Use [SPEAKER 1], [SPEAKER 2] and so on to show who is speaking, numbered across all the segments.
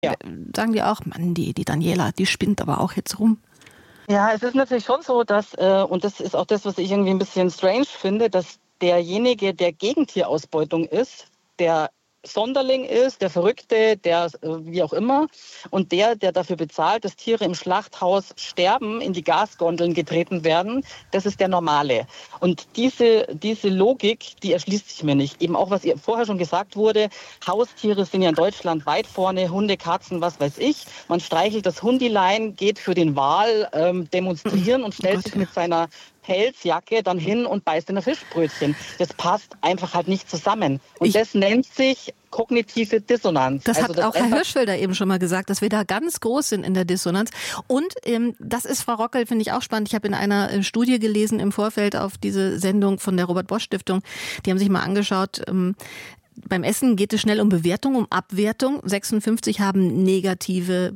[SPEAKER 1] Ja.
[SPEAKER 2] Sagen die auch, Mann, die Daniela, die spinnt aber auch jetzt rum.
[SPEAKER 1] Ja, es ist natürlich schon so, dass, und das ist auch das, was ich irgendwie ein bisschen strange finde, dass derjenige, der gegen Tierausbeutung ist, der Sonderling ist, der Verrückte, der wie auch immer, und der dafür bezahlt, dass Tiere im Schlachthaus sterben, in die Gasgondeln getreten werden, das ist der Normale. Und diese Logik, die erschließt sich mir nicht. Eben auch, was vorher schon gesagt wurde, Haustiere sind ja in Deutschland weit vorne, Hunde, Katzen, was weiß ich. Man streichelt das Hundilein, geht für den Wal demonstrieren und stellt sich mit seiner Pelzjacke dann hin und beißt in ein Fischbrötchen. Das passt einfach halt nicht zusammen. Und das nennt sich kognitive Dissonanz.
[SPEAKER 2] Das hat auch Herr Hirschfelder eben schon mal gesagt, dass wir da ganz groß sind in der Dissonanz. Und das ist, Frau Rockel, finde ich auch spannend. Ich habe in einer Studie gelesen im Vorfeld auf diese Sendung von der Robert-Bosch-Stiftung. Die haben sich mal angeschaut, beim Essen geht es schnell um Bewertung, um Abwertung. 56% haben negative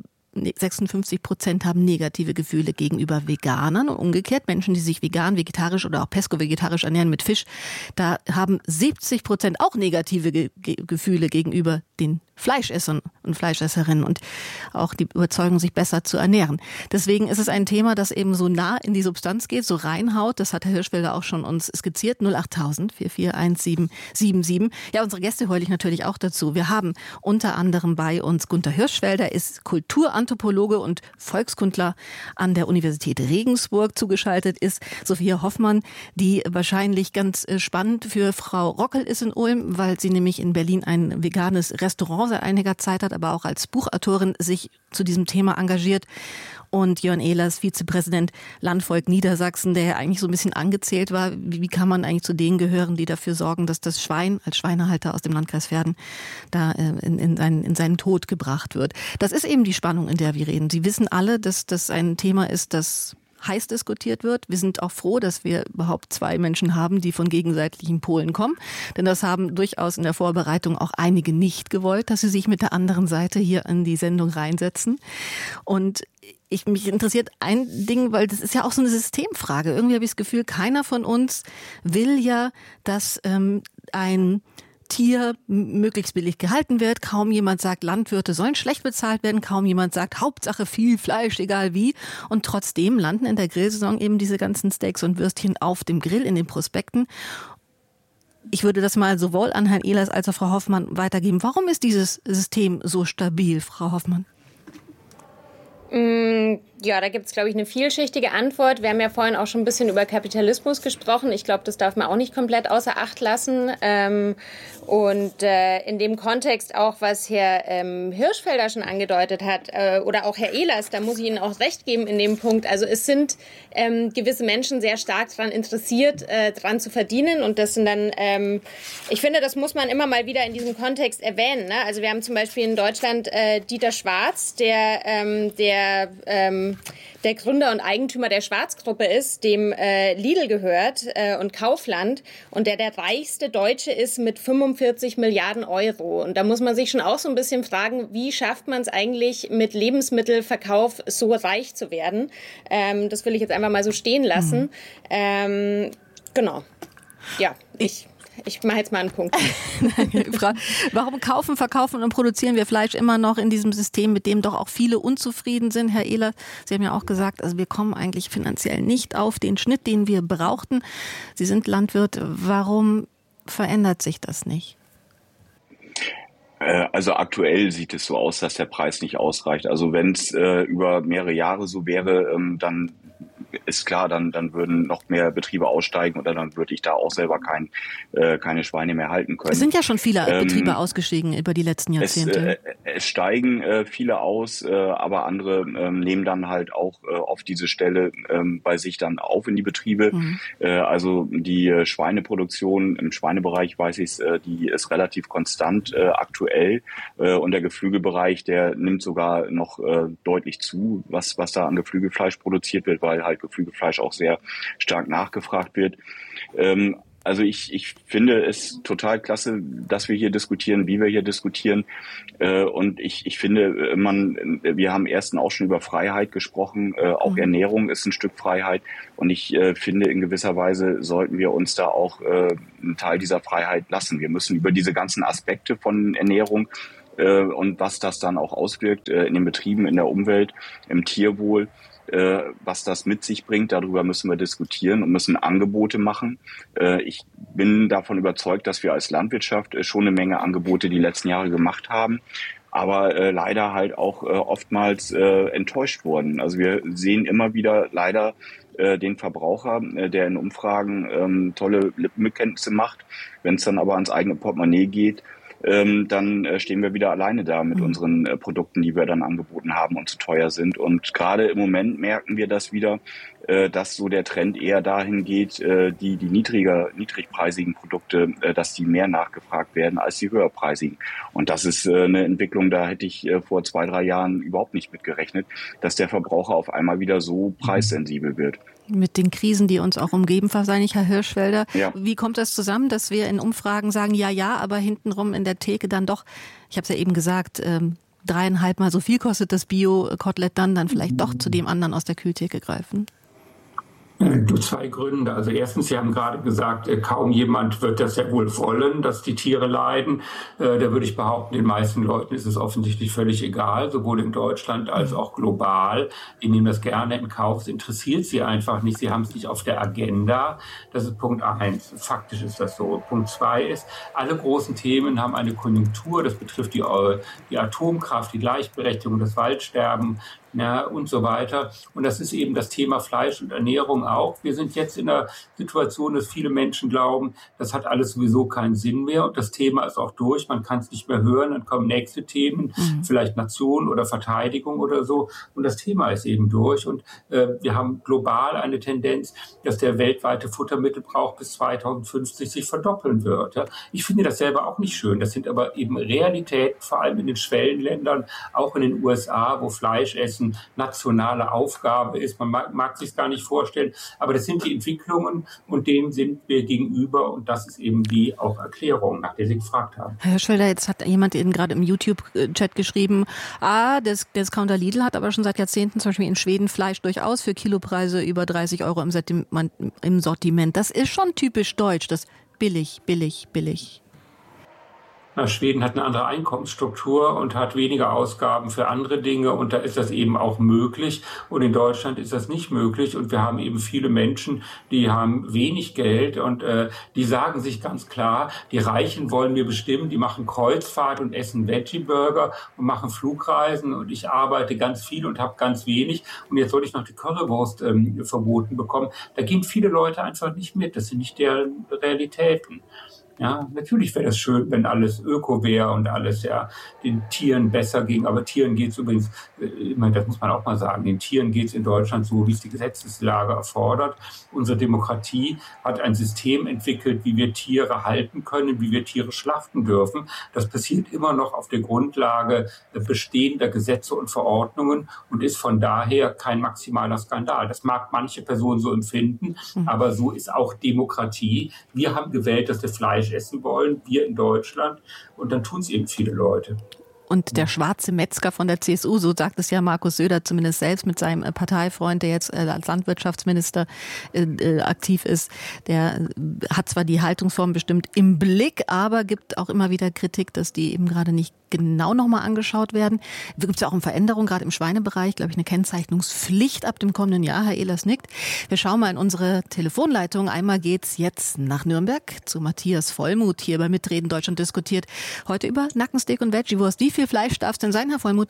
[SPEAKER 2] Gefühle gegenüber Veganern und umgekehrt Menschen, die sich vegan, vegetarisch oder auch pesco-vegetarisch ernähren mit Fisch, da haben 70% auch negative Gefühle gegenüber den Fleischessern und Fleischesserinnen und auch die Überzeugung, sich besser zu ernähren. Deswegen ist es ein Thema, das eben so nah in die Substanz geht, so reinhaut. Das hat Herr Hirschfelder auch schon uns skizziert. 08000 441777. Ja, unsere Gäste heule ich natürlich auch dazu. Wir haben unter anderem bei uns Gunther Hirschfelder, ist Kulturanthropologe und Volkskundler an der Universität Regensburg. Zugeschaltet ist Sophia Hoffmann, die wahrscheinlich ganz spannend für Frau Rockel ist in Ulm, weil sie nämlich in Berlin ein veganes Restaurant seit einiger Zeit hat, aber auch als Buchautorin sich zu diesem Thema engagiert. Und Jörn Ehlers, Vizepräsident Landvolk Niedersachsen, der ja eigentlich so ein bisschen angezählt war. Wie kann man eigentlich zu denen gehören, die dafür sorgen, dass das Schwein als Schweinehalter aus dem Landkreis Verden da in seinen Tod gebracht wird? Das ist eben die Spannung, in der wir reden. Sie wissen alle, dass das ein Thema ist, das heiß diskutiert wird. Wir sind auch froh, dass wir überhaupt zwei Menschen haben, die von gegensätzlichen Polen kommen. Denn das haben durchaus in der Vorbereitung auch einige nicht gewollt, dass sie sich mit der anderen Seite hier in die Sendung reinsetzen. Und mich interessiert ein Ding, weil das ist ja auch so eine Systemfrage. Irgendwie habe ich das Gefühl, keiner von uns will ja, dass ein Tier möglichst billig gehalten wird. Kaum jemand sagt, Landwirte sollen schlecht bezahlt werden. Kaum jemand sagt, Hauptsache viel Fleisch, egal wie. Und trotzdem landen in der Grillsaison eben diese ganzen Steaks und Würstchen auf dem Grill in den Prospekten. Ich würde das mal sowohl an Herrn Ehlers als auch Frau Hoffmann weitergeben. Warum ist dieses System so stabil, Frau Hoffmann?
[SPEAKER 3] Ja, da gibt es, glaube ich, eine vielschichtige Antwort. Wir haben ja vorhin auch schon ein bisschen über Kapitalismus gesprochen. Ich glaube, das darf man auch nicht komplett außer Acht lassen. Und in dem Kontext auch, was Herr Hirschfelder schon angedeutet hat, oder auch Herr Ehlers, da muss ich Ihnen auch recht geben in dem Punkt. Also es sind gewisse Menschen sehr stark daran interessiert, dran zu verdienen. Und das sind dann, ich finde, das muss man immer mal wieder in diesem Kontext erwähnen. Ne? Also wir haben zum Beispiel in Deutschland Dieter Schwarz, der Gründer und Eigentümer der Schwarz-Gruppe ist, dem Lidl gehört und Kaufland und der reichste Deutsche ist mit 45 Milliarden Euro. Und da muss man sich schon auch so ein bisschen fragen, wie schafft man es eigentlich mit Lebensmittelverkauf so reich zu werden? Das will ich jetzt einfach mal so stehen lassen. Genau. Ja, ich mache jetzt mal einen Punkt.
[SPEAKER 2] Warum kaufen, verkaufen und produzieren wir Fleisch immer noch in diesem System, mit dem doch auch viele unzufrieden sind? Herr Ehler, Sie haben ja auch gesagt, also wir kommen eigentlich finanziell nicht auf den Schnitt, den wir brauchten. Sie sind Landwirt. Warum verändert sich das nicht?
[SPEAKER 4] Also aktuell sieht es so aus, dass der Preis nicht ausreicht. Also wenn es über mehrere Jahre so wäre, dann ist klar, dann würden noch mehr Betriebe aussteigen oder dann würde ich da auch selber keine Schweine mehr halten können.
[SPEAKER 2] Es sind ja schon viele Betriebe ausgestiegen über die letzten Jahrzehnte.
[SPEAKER 4] Es steigen viele aus, aber andere nehmen dann halt auch auf diese Stelle bei sich dann auf in die Betriebe. Also die Schweineproduktion im Schweinebereich, weiß ich, die ist relativ konstant aktuell und der Geflügelbereich, der nimmt sogar noch deutlich zu, was da an Geflügelfleisch produziert wird, weil halt Geflügelfleisch auch sehr stark nachgefragt wird. Also ich finde es total klasse, dass wir hier diskutieren, wie wir hier diskutieren. Und ich finde, wir haben erst auch schon über Freiheit gesprochen. Auch Ernährung ist ein Stück Freiheit. Und ich finde, in gewisser Weise sollten wir uns da auch einen Teil dieser Freiheit lassen. Wir müssen über diese ganzen Aspekte von Ernährung und was das dann auch auswirkt in den Betrieben, in der Umwelt, im Tierwohl. Was das mit sich bringt, darüber müssen wir diskutieren und müssen Angebote machen. Ich bin davon überzeugt, dass wir als Landwirtschaft schon eine Menge Angebote die letzten Jahre gemacht haben, aber leider halt auch oftmals enttäuscht wurden. Also wir sehen immer wieder leider den Verbraucher, der in Umfragen tolle Lippenbekenntnisse macht. Wenn es dann aber ans eigene Portemonnaie geht, dann stehen wir wieder alleine da mit unseren Produkten, die wir dann angeboten haben und zu teuer sind. Und gerade im Moment merken wir das wieder, dass so der Trend eher dahin geht, die niedrigpreisigen Produkte, dass die mehr nachgefragt werden als die höherpreisigen. Und das ist eine Entwicklung, da hätte ich vor 2-3 Jahren überhaupt nicht mit gerechnet, dass der Verbraucher auf einmal wieder so preissensibel wird.
[SPEAKER 2] Mit den Krisen, die uns auch umgeben, wahrscheinlich, Herr Hirschfelder.
[SPEAKER 4] Ja.
[SPEAKER 2] Wie kommt das zusammen, dass wir in Umfragen sagen, ja, aber hintenrum in der Theke dann doch, ich habe es ja eben gesagt, 3,5 Mal so viel kostet das Bio-Kotelett dann vielleicht doch zu dem anderen aus der Kühltheke greifen?
[SPEAKER 5] Durch 2 Gründe. Also erstens, Sie haben gerade gesagt, kaum jemand wird das ja wohl wollen, dass die Tiere leiden. Da würde ich behaupten, den meisten Leuten ist es offensichtlich völlig egal, sowohl in Deutschland als auch global. Die nehmen das gerne in Kauf. Es interessiert sie einfach nicht. Sie haben es nicht auf der Agenda. Das ist Punkt 1. Faktisch ist das so. Punkt 2 ist, alle großen Themen haben eine Konjunktur. Das betrifft die Atomkraft, die Gleichberechtigung, das Waldsterben, und so weiter. Und das ist eben das Thema Fleisch und Ernährung auch. Wir sind jetzt in einer Situation, dass viele Menschen glauben, das hat alles sowieso keinen Sinn mehr und das Thema ist auch durch. Man kann es nicht mehr hören, dann kommen nächste Themen, vielleicht Nation oder Verteidigung oder so. Und das Thema ist eben durch. Und wir haben global eine Tendenz, dass der weltweite Futtermittelbrauch bis 2050 sich verdoppeln wird. Ja. Ich finde das selber auch nicht schön. Das sind aber eben Realitäten, vor allem in den Schwellenländern, auch in den USA, wo Fleischessen nationale Aufgabe ist. Man mag sich gar nicht vorstellen, aber das sind die Entwicklungen und denen sind wir gegenüber und das ist eben die auch Erklärung, nach der Sie gefragt haben.
[SPEAKER 2] Herr Hirschfelder, jetzt hat jemand eben gerade im YouTube-Chat geschrieben, der Discounter Lidl hat aber schon seit Jahrzehnten zum Beispiel in Schweden Fleisch durchaus für Kilopreise über 30 € im Sortiment. Das ist schon typisch deutsch, das billig.
[SPEAKER 5] Schweden hat eine andere Einkommensstruktur und hat weniger Ausgaben für andere Dinge und da ist das eben auch möglich und in Deutschland ist das nicht möglich und wir haben eben viele Menschen, die haben wenig Geld und die sagen sich ganz klar, die Reichen wollen mir bestimmen, die machen Kreuzfahrt und essen Veggie-Burger und machen Flugreisen und ich arbeite ganz viel und habe ganz wenig und jetzt soll ich noch die Currywurst verboten bekommen. Da gehen viele Leute einfach nicht mit, das sind nicht deren Realitäten. Ja, natürlich wäre das schön, wenn alles Öko wäre und alles ja den Tieren besser ging. Aber Tieren geht es übrigens, das muss man auch mal sagen, den Tieren geht es in Deutschland so, wie es die Gesetzeslage erfordert. Unsere Demokratie hat ein System entwickelt, wie wir Tiere halten können, wie wir Tiere schlachten dürfen. Das passiert immer noch auf der Grundlage bestehender Gesetze und Verordnungen und ist von daher kein maximaler Skandal. Das mag manche Personen so empfinden, aber so ist auch Demokratie. Wir haben gewählt, dass wir Fleisch essen wollen, wir in Deutschland, und dann tun es eben viele Leute.
[SPEAKER 2] Und der schwarze Metzger von der CSU, so sagt es ja Markus Söder zumindest selbst mit seinem Parteifreund, der jetzt als Landwirtschaftsminister aktiv ist, der hat zwar die Haltungsform bestimmt im Blick, aber gibt auch immer wieder Kritik, dass die eben gerade nicht genau nochmal angeschaut werden. Da gibt es ja auch eine Veränderung, gerade im Schweinebereich, glaube ich, eine Kennzeichnungspflicht ab dem kommenden Jahr. Herr Ehlers nickt. Wir schauen mal in unsere Telefonleitung. Einmal geht's jetzt nach Nürnberg zu Matthias Vollmuth hier bei Mitreden Deutschland diskutiert. Heute über Nackensteak und Veggiewurst. Wie viel Fleisch darf es denn sein, Herr Vollmuth?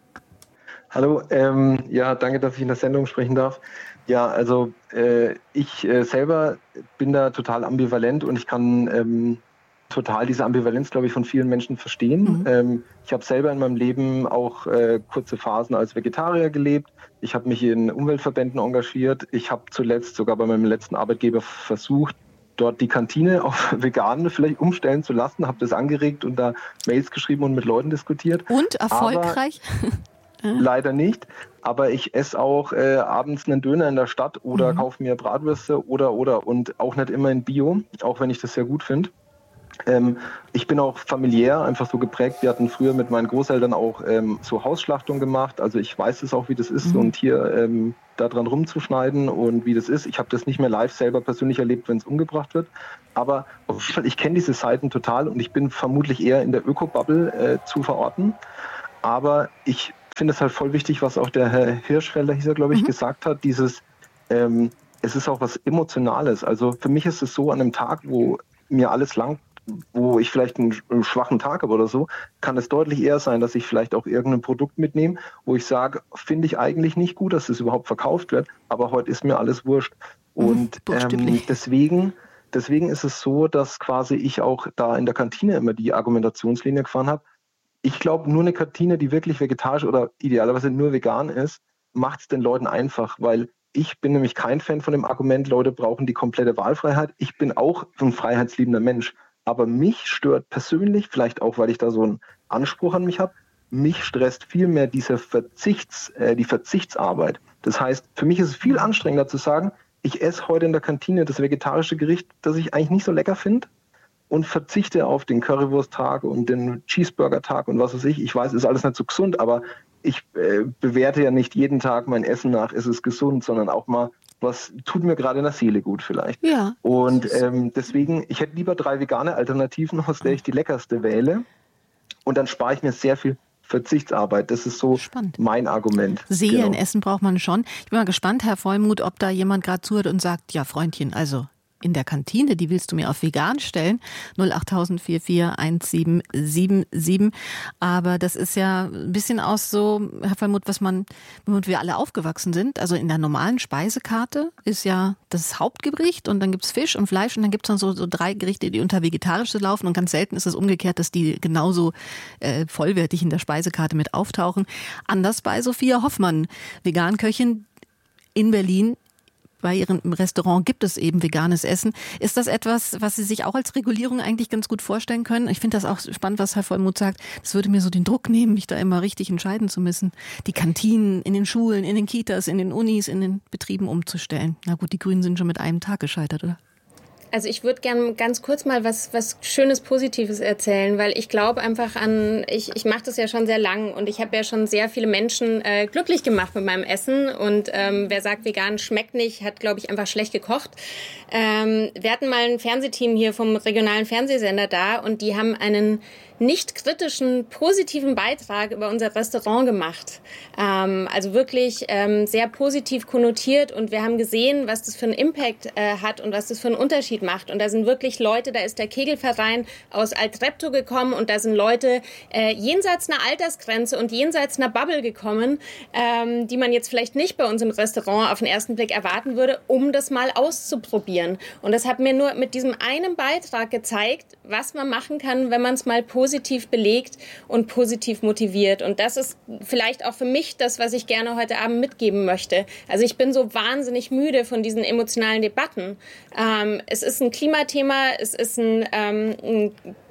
[SPEAKER 6] Hallo, danke, dass ich in der Sendung sprechen darf. Ja, also ich selber bin da total ambivalent und ich kann total diese Ambivalenz, glaube ich, von vielen Menschen verstehen. Ich habe selber in meinem Leben auch kurze Phasen als Vegetarier gelebt. Ich habe mich in Umweltverbänden engagiert. Ich habe zuletzt sogar bei meinem letzten Arbeitgeber versucht, dort die Kantine auf vegan vielleicht umstellen zu lassen. Habe das angeregt und da Mails geschrieben und mit Leuten diskutiert.
[SPEAKER 2] Und erfolgreich?
[SPEAKER 6] Leider nicht. Aber ich esse auch abends einen Döner in der Stadt oder kaufe mir Bratwürste oder und auch nicht immer in Bio, auch wenn ich das sehr gut finde. Ich bin auch familiär einfach so geprägt. Wir hatten früher mit meinen Großeltern auch so Hausschlachtung gemacht. Also ich weiß es auch, wie das ist, so ein Tier da dran rumzuschneiden und wie das ist. Ich habe das nicht mehr live selber persönlich erlebt, wenn es umgebracht wird. Aber auf jeden Fall, ich kenne diese Seiten total und ich bin vermutlich eher in der Öko-Bubble zu verorten. Aber ich finde es halt voll wichtig, was auch der Herr Hirschfelder, hieß er, glaube ich, gesagt hat, dieses, es ist auch was Emotionales. Also für mich ist es so, an einem Tag, wo mir alles langt, wo ich vielleicht einen schwachen Tag habe oder so, kann es deutlich eher sein, dass ich vielleicht auch irgendein Produkt mitnehme, wo ich sage, finde ich eigentlich nicht gut, dass es überhaupt verkauft wird, aber heute ist mir alles wurscht. Und deswegen ist es so, dass quasi ich auch da in der Kantine immer die Argumentationslinie gefahren habe. Ich glaube, nur eine Kantine, die wirklich vegetarisch oder idealerweise nur vegan ist, macht es den Leuten einfach, weil ich bin nämlich kein Fan von dem Argument, Leute brauchen die komplette Wahlfreiheit. Ich bin auch ein freiheitsliebender Mensch. Aber mich stört persönlich, vielleicht auch, weil ich da so einen Anspruch an mich habe, mich stresst viel mehr die Verzichtsarbeit. Das heißt, für mich ist es viel anstrengender zu sagen, ich esse heute in der Kantine das vegetarische Gericht, das ich eigentlich nicht so lecker finde und verzichte auf den Currywurst-Tag und den Cheeseburger-Tag und was weiß ich. Ich weiß, ist alles nicht so gesund, aber ich bewerte ja nicht jeden Tag mein Essen nach, ist es gesund, sondern auch mal, was tut mir gerade in der Seele gut vielleicht. Ja. Und deswegen, ich hätte lieber 3 vegane Alternativen, aus der ich die leckerste wähle. Und dann spare ich mir sehr viel Verzichtsarbeit. Das ist so mein Argument.
[SPEAKER 2] Seelenessen braucht man schon. Ich bin mal gespannt, Herr Vollmuth, ob da jemand gerade zuhört und sagt, ja Freundchen, also in der Kantine, die willst du mir auf vegan stellen, 08000 441777. Aber das ist ja ein bisschen aus so, Herr Vollmuth, womit wir alle aufgewachsen sind. Also in der normalen Speisekarte ist ja das Hauptgericht und dann gibt's Fisch und Fleisch und dann gibt's dann so 3 Gerichte, die unter vegetarisch laufen und ganz selten ist es umgekehrt, dass die genauso vollwertig in der Speisekarte mit auftauchen. Anders bei Sophia Hoffmann, Veganköchin in Berlin. Bei Ihrem Restaurant gibt es eben veganes Essen. Ist das etwas, was Sie sich auch als Regulierung eigentlich ganz gut vorstellen können? Ich finde das auch spannend, was Herr Vollmuth sagt. Das würde mir so den Druck nehmen, mich da immer richtig entscheiden zu müssen. Die Kantinen in den Schulen, in den Kitas, in den Unis, in den Betrieben umzustellen. Na gut, die Grünen sind schon mit einem Tag gescheitert, oder?
[SPEAKER 3] Also ich würde gerne ganz kurz mal was Schönes, Positives erzählen, weil ich glaube einfach ich mache das ja schon sehr lang und ich habe ja schon sehr viele Menschen glücklich gemacht mit meinem Essen und wer sagt, vegan schmeckt nicht, hat, glaube ich, einfach schlecht gekocht. Wir hatten mal ein Fernsehteam hier vom regionalen Fernsehsender da und die haben einen nicht kritischen, positiven Beitrag über unser Restaurant gemacht. Also wirklich sehr positiv konnotiert und wir haben gesehen, was das für einen Impact hat und was das für einen Unterschied macht. Und da sind wirklich Leute, da ist der Kegelverein aus Altreptow gekommen und da sind Leute jenseits einer Altersgrenze und jenseits einer Bubble gekommen, die man jetzt vielleicht nicht bei uns im Restaurant auf den ersten Blick erwarten würde, um das mal auszuprobieren. Und das hat mir nur mit diesem einen Beitrag gezeigt, was man machen kann, wenn man es mal positiv belegt und positiv motiviert. Und das ist vielleicht auch für mich das, was ich gerne heute Abend mitgeben möchte. Also ich bin so wahnsinnig müde von diesen emotionalen Debatten. Es ist ein Klimathema, es ist ein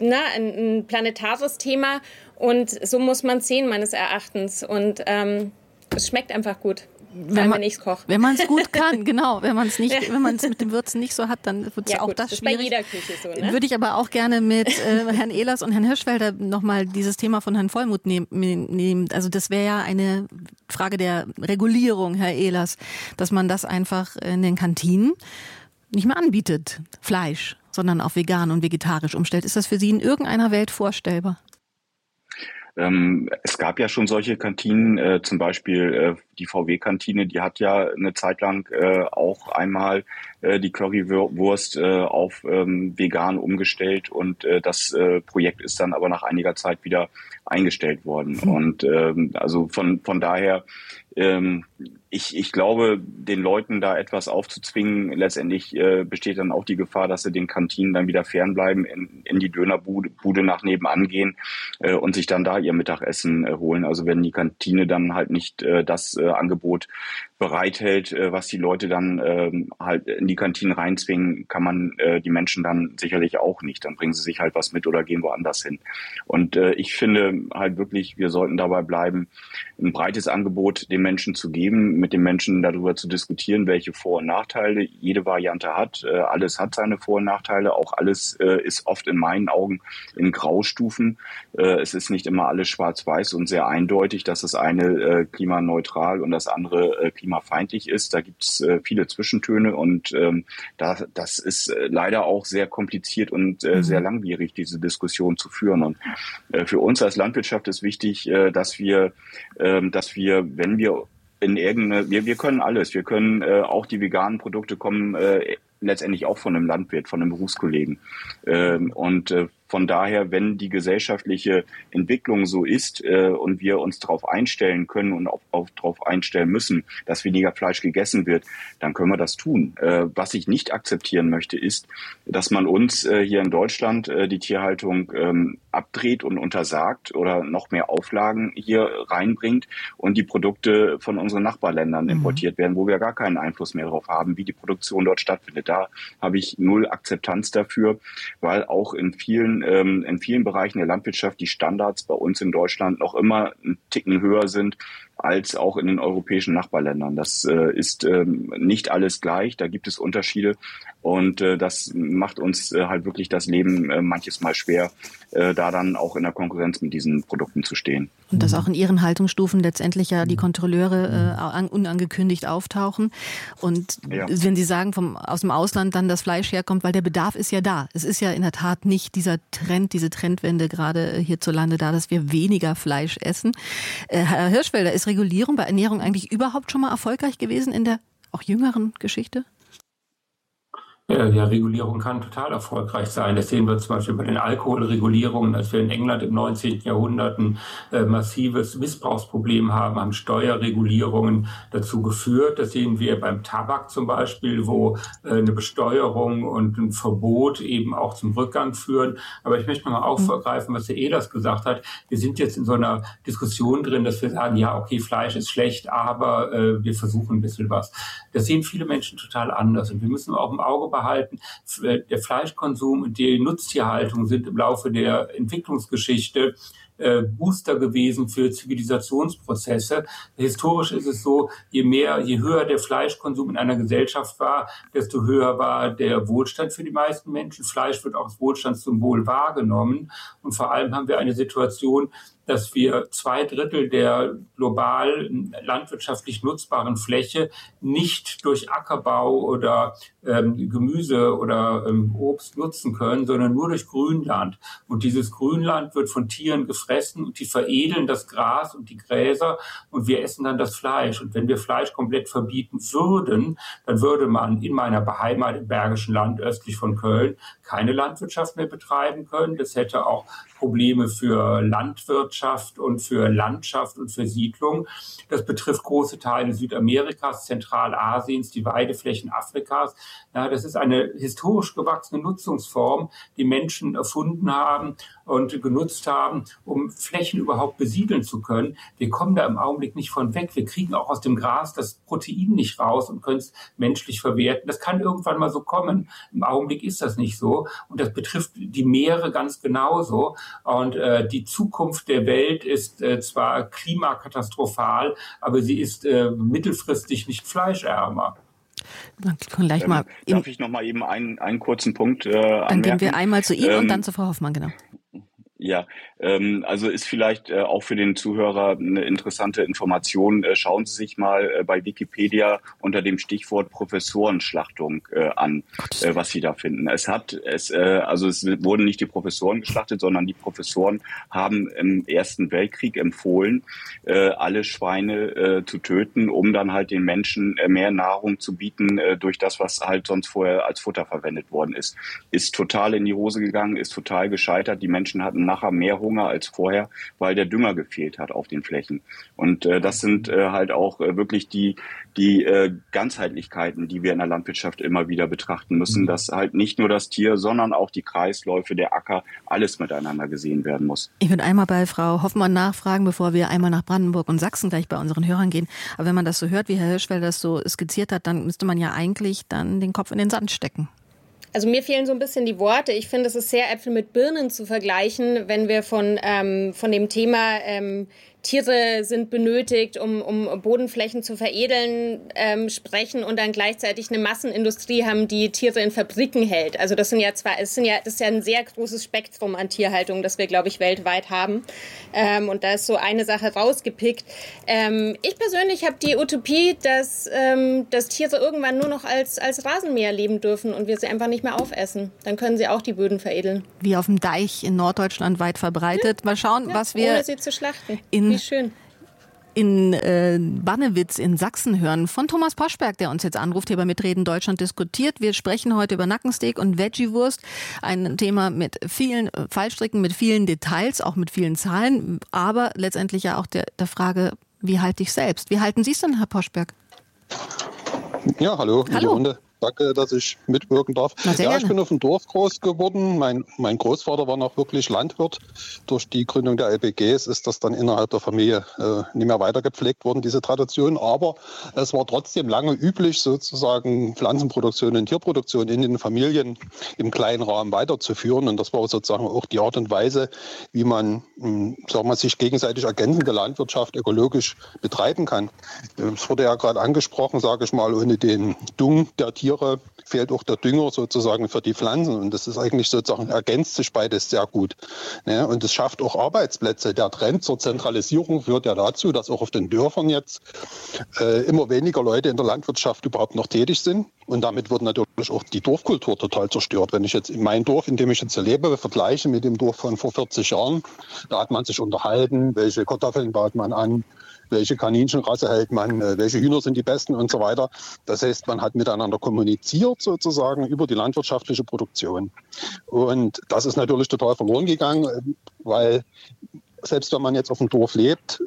[SPEAKER 3] planetares Thema und so muss man es sehen, meines Erachtens. Und es schmeckt einfach gut. Wenn man
[SPEAKER 2] es gut kann, genau. Wenn man es mit dem Würzen nicht so hat, dann wird es ja, auch gut, das schwierig.
[SPEAKER 3] Ist bei jeder Küche so, ne?
[SPEAKER 2] Würde ich aber auch gerne mit Herrn Ehlers und Herrn Hirschfelder nochmal dieses Thema von Herrn Vollmuth nehmen. Also das wäre ja eine Frage der Regulierung, Herr Ehlers, dass man das einfach in den Kantinen nicht mehr anbietet, Fleisch, sondern auf vegan und vegetarisch umstellt. Ist das für Sie in irgendeiner Welt vorstellbar?
[SPEAKER 4] Es gab ja schon solche Kantinen, zum Beispiel die VW-Kantine, die hat ja eine Zeit lang auch einmal die Currywurst auf vegan umgestellt und das Projekt ist dann aber nach einiger Zeit wieder eingestellt worden. Und also von daher, ich glaube, den Leuten da etwas aufzuzwingen, letztendlich besteht dann auch die Gefahr, dass sie den Kantinen dann wieder fernbleiben, in die Dönerbude nach nebenan gehen und sich dann da ihr Mittagessen holen. Also wenn die Kantine dann halt nicht das Angebot bereithält, was die Leute dann halt in die Kantinen reinzwingen, kann man die Menschen dann sicherlich auch nicht. Dann bringen sie sich halt was mit oder gehen woanders hin. Und ich finde halt wirklich, wir sollten dabei bleiben, ein breites Angebot den Menschen zu geben, mit den Menschen darüber zu diskutieren, welche Vor- und Nachteile jede Variante hat. Alles hat seine Vor- und Nachteile. Auch alles ist oft in meinen Augen in Graustufen. Es ist nicht immer alles schwarz-weiß und sehr eindeutig, dass das eine klimaneutral und das andere klimafeindlich ist. Da gibt es viele Zwischentöne und das ist leider auch sehr kompliziert und sehr langwierig, diese Diskussion zu führen. Und für uns als Landwirtschaft ist wichtig, dass wir, wenn wir wir können alles. Wir können auch die veganen Produkte kommen letztendlich auch von einem Landwirt, von einem Berufskollegen. Von daher, wenn die gesellschaftliche Entwicklung so ist und wir uns darauf einstellen können und auch darauf einstellen müssen, dass weniger Fleisch gegessen wird, dann können wir das tun. Was ich nicht akzeptieren möchte, ist, dass man uns hier in Deutschland die Tierhaltung abdreht und untersagt oder noch mehr Auflagen hier reinbringt und die Produkte von unseren Nachbarländern importiert werden, wo wir gar keinen Einfluss mehr darauf haben, wie die Produktion dort stattfindet. Da habe ich null Akzeptanz dafür, weil auch in vielen Bereichen der Landwirtschaft die Standards bei uns in Deutschland noch immer einen Ticken höher sind als auch in den europäischen Nachbarländern. Das ist nicht alles gleich, da gibt es Unterschiede und das macht uns halt wirklich das Leben manches Mal schwer, da dann auch in der Konkurrenz mit diesen Produkten zu stehen.
[SPEAKER 2] Und dass auch in Ihren Haltungsstufen letztendlich ja die Kontrolleure unangekündigt auftauchen. Und wenn Sie sagen, aus dem Ausland dann das Fleisch herkommt, weil der Bedarf ist ja da. Es ist ja in der Tat nicht dieser Trend, diese Trendwende gerade hierzulande da, dass wir weniger Fleisch essen. Herr Hirschfelder, ist Regulierung bei Ernährung eigentlich überhaupt schon mal erfolgreich gewesen in der auch jüngeren Geschichte?
[SPEAKER 5] Ja, Regulierung kann total erfolgreich sein. Das sehen wir zum Beispiel bei den Alkoholregulierungen, als wir in England im 19. Jahrhundert ein massives Missbrauchsproblem haben Steuerregulierungen dazu geführt. Das sehen wir beim Tabak zum Beispiel, wo eine Besteuerung und ein Verbot eben auch zum Rückgang führen. Aber ich möchte mal aufgreifen, was Herr Ehlers gesagt hat. Wir sind jetzt in so einer Diskussion drin, dass wir sagen, ja, okay, Fleisch ist schlecht, aber wir versuchen ein bisschen was. Das sehen viele Menschen total anders. Und wir müssen auch im Auge behalten, der Fleischkonsum und die Nutztierhaltung sind im Laufe der Entwicklungsgeschichte Booster gewesen für Zivilisationsprozesse. Historisch ist es so, je höher der Fleischkonsum in einer Gesellschaft war, desto höher war der Wohlstand für die meisten Menschen. Fleisch wird auch als Wohlstandssymbol wahrgenommen. Und vor allem haben wir eine Situation, dass wir 2/3 der global landwirtschaftlich nutzbaren Fläche nicht durch Ackerbau oder Gemüse oder Obst nutzen können, sondern nur durch Grünland. Und dieses Grünland wird von Tieren gefressen und die veredeln das Gras und die Gräser und wir essen dann das Fleisch. Und wenn wir Fleisch komplett verbieten würden, dann würde man in meiner Heimat im Bergischen Land östlich von Köln keine Landwirtschaft mehr betreiben können. Das hätte auch Probleme für Landwirtschaft und für Landschaft und für Siedlung. Das betrifft große Teile Südamerikas, Zentralasiens, die Weideflächen Afrikas. Ja, das ist eine historisch gewachsene Nutzungsform, die Menschen erfunden haben und genutzt haben, um Flächen überhaupt besiedeln zu können. Wir kommen da im Augenblick nicht von weg. Wir kriegen auch aus dem Gras das Protein nicht raus und können es menschlich verwerten. Das kann irgendwann mal so kommen. Im Augenblick ist das nicht so. Und das betrifft die Meere ganz genauso. Und die Zukunft der Welt ist zwar klimakatastrophal, aber sie ist mittelfristig nicht fleischärmer.
[SPEAKER 4] Darf ich noch mal eben einen kurzen Punkt anmerken?
[SPEAKER 2] Dann gehen wir einmal zu Ihnen und dann zu Frau Hoffmann, genau.
[SPEAKER 4] Ja, also ist vielleicht auch für den Zuhörer eine interessante Information. Schauen Sie sich mal bei Wikipedia unter dem Stichwort Professorenschlachtung an, was Sie da finden. Es wurden nicht die Professoren geschlachtet, sondern die Professoren haben im Ersten Weltkrieg empfohlen, alle Schweine zu töten, um dann halt den Menschen mehr Nahrung zu bieten durch das, was halt sonst vorher als Futter verwendet worden ist. Ist total in die Hose gegangen, ist total gescheitert. Die Menschen hatten nachher mehr Hunger als vorher, weil der Dünger gefehlt hat auf den Flächen. Und das sind halt auch wirklich die Ganzheitlichkeiten, die wir in der Landwirtschaft immer wieder betrachten müssen, dass halt nicht nur das Tier, sondern auch die Kreisläufe, der Acker, alles miteinander gesehen werden muss.
[SPEAKER 2] Ich würde einmal bei Frau Hoffmann nachfragen, bevor wir einmal nach Brandenburg und Sachsen gleich bei unseren Hörern gehen. Aber wenn man das so hört, wie Herr Hirschfeld das so skizziert hat, dann müsste man ja eigentlich dann den Kopf in den Sand stecken.
[SPEAKER 3] Also mir fehlen so ein bisschen die Worte. Ich finde, es ist sehr Äpfel mit Birnen zu vergleichen, wenn wir von dem Thema Tiere sind benötigt, um Bodenflächen zu veredeln, sprechen und dann gleichzeitig eine Massenindustrie haben, die Tiere in Fabriken hält. Also das ist ja ein sehr großes Spektrum an Tierhaltung, das wir, glaube ich, weltweit haben. Und da ist so eine Sache rausgepickt. Ich persönlich habe die Utopie, dass Tiere irgendwann nur noch als Rasenmäher leben dürfen und wir sie einfach nicht mehr aufessen. Dann können sie auch die Böden veredeln.
[SPEAKER 2] Wie auf dem Deich in Norddeutschland weit verbreitet. Mal schauen, was wir
[SPEAKER 3] ohne sie zu schlachten. Wie schön.
[SPEAKER 2] In Bannewitz in Sachsen hören von Thomas Poschberg, der uns jetzt anruft, hier bei Mitreden Deutschland diskutiert. Wir sprechen heute über Nackensteak und Veggie-Wurst. Ein Thema mit vielen Fallstricken, mit vielen Details, auch mit vielen Zahlen, aber letztendlich ja auch der Frage, wie halte ich selbst? Wie halten Sie es denn, Herr Poschberg?
[SPEAKER 7] Ja, hallo. In die Runde. Danke, dass ich mitwirken darf. Ja, ich bin auf dem Dorf groß geworden. Mein Großvater war noch wirklich Landwirt. Durch die Gründung der LPGs ist das dann innerhalb der Familie nicht mehr weitergepflegt worden, diese Tradition. Aber es war trotzdem lange üblich, sozusagen Pflanzenproduktion und Tierproduktion in den Familien im kleinen Rahmen weiterzuführen. Und das war sozusagen auch die Art und Weise, wie man sich gegenseitig ergänzende Landwirtschaft ökologisch betreiben kann. Es wurde ja gerade angesprochen, sage ich mal, ohne den Dung der Tiere fehlt auch der Dünger sozusagen für die Pflanzen. Und das ist eigentlich sozusagen, ergänzt sich beides sehr gut. Ja, und es schafft auch Arbeitsplätze. Der Trend zur Zentralisierung führt ja dazu, dass auch auf den Dörfern jetzt immer weniger Leute in der Landwirtschaft überhaupt noch tätig sind. Und damit wird natürlich auch die Dorfkultur total zerstört. Wenn ich jetzt in mein Dorf, in dem ich jetzt lebe, vergleiche mit dem Dorf von vor 40 Jahren, da hat man sich unterhalten, welche Kartoffeln baut man an, welche Kaninchenrasse hält man, welche Hühner sind die besten und so weiter. Das heißt, man hat miteinander kommuniziert sozusagen über die landwirtschaftliche Produktion. Und das ist natürlich total verloren gegangen, weil selbst wenn man jetzt auf dem Dorf lebt,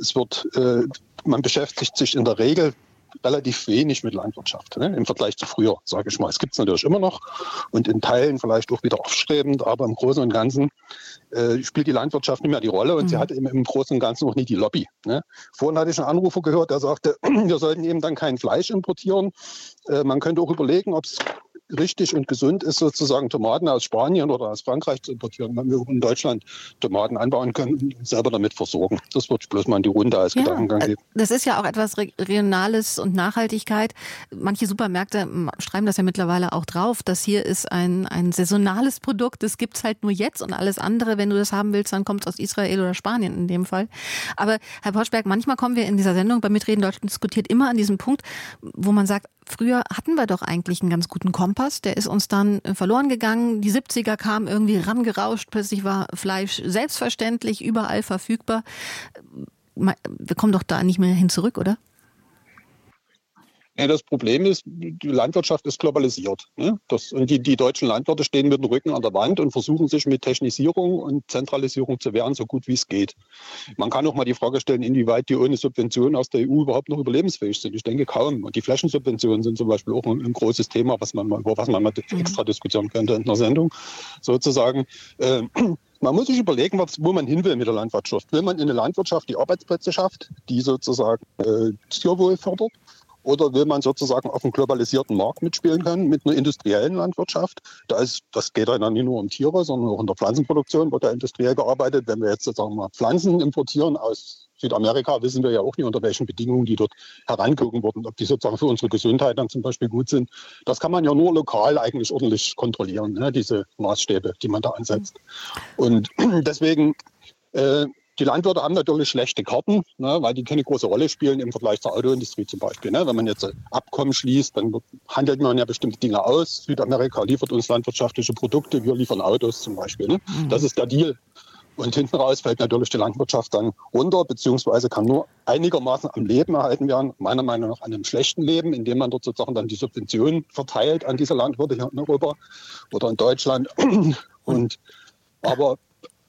[SPEAKER 7] man beschäftigt sich in der Regel relativ wenig mit Landwirtschaft, ne? Im Vergleich zu früher, sage ich mal. Es gibt es natürlich immer noch und in Teilen vielleicht auch wieder aufstrebend, aber im Großen und Ganzen spielt die Landwirtschaft nicht mehr die Rolle und sie hat im Großen und Ganzen auch nicht die Lobby. Ne? Vorhin hatte ich einen Anrufer gehört, der sagte, wir sollten eben dann kein Fleisch importieren. Man könnte auch überlegen, ob es richtig und gesund ist, sozusagen Tomaten aus Spanien oder aus Frankreich zu importieren, wenn wir in Deutschland Tomaten anbauen können und selber damit versorgen. Das würde ich bloß mal in die Runde als Gedankengang geben.
[SPEAKER 2] Das ist ja auch etwas Regionales und Nachhaltigkeit. Manche Supermärkte schreiben das ja mittlerweile auch drauf, dass hier ist ein saisonales Produkt, das gibt's halt nur jetzt und alles andere, wenn du das haben willst, dann kommt es aus Israel oder Spanien in dem Fall. Aber Herr Poschberg, manchmal kommen wir in dieser Sendung bei Mitreden Deutschland diskutiert immer an diesem Punkt, wo man sagt, früher hatten wir doch eigentlich einen ganz guten Kompass, der ist uns dann verloren gegangen. Die 70er kamen irgendwie rangerauscht, plötzlich war Fleisch selbstverständlich, überall verfügbar. Wir kommen doch da nicht mehr hin zurück, oder?
[SPEAKER 7] Ja, das Problem ist, die Landwirtschaft ist globalisiert. Ne? Und die deutschen Landwirte stehen mit dem Rücken an der Wand und versuchen sich mit Technisierung und Zentralisierung zu wehren, so gut wie es geht. Man kann auch mal die Frage stellen, inwieweit die ohne Subventionen aus der EU überhaupt noch überlebensfähig sind. Ich denke kaum. Und die Flächensubventionen sind zum Beispiel auch ein großes Thema, über was man mal extra diskutieren könnte in einer Sendung sozusagen. Man muss sich überlegen, wo man hin will mit der Landwirtschaft. Will man in eine Landwirtschaft, die Arbeitsplätze schafft, die sozusagen Tierwohl fördert? Oder will man sozusagen auf einem globalisierten Markt mitspielen können mit einer industriellen Landwirtschaft? Das geht ja nicht nur um Tiere, sondern auch in der Pflanzenproduktion wird ja industriell gearbeitet. Wenn wir jetzt sozusagen mal Pflanzen importieren aus Südamerika, wissen wir ja auch nicht, unter welchen Bedingungen die dort herangezogen wurden, ob die sozusagen für unsere Gesundheit dann zum Beispiel gut sind. Das kann man ja nur lokal eigentlich ordentlich kontrollieren, ne, diese Maßstäbe, die man da ansetzt. Und deswegen die Landwirte haben natürlich schlechte Karten, ne, weil die keine große Rolle spielen im Vergleich zur Autoindustrie zum Beispiel. Ne. Wenn man jetzt Abkommen schließt, dann handelt man ja bestimmte Dinge aus. Südamerika liefert uns landwirtschaftliche Produkte, wir liefern Autos zum Beispiel. Ne. Das ist der Deal. Und hinten raus fällt natürlich die Landwirtschaft dann runter, beziehungsweise kann nur einigermaßen am Leben erhalten werden, meiner Meinung nach an einem schlechten Leben, indem man dort sozusagen dann die Subventionen verteilt an diese Landwirte hier in Europa oder in Deutschland. Aber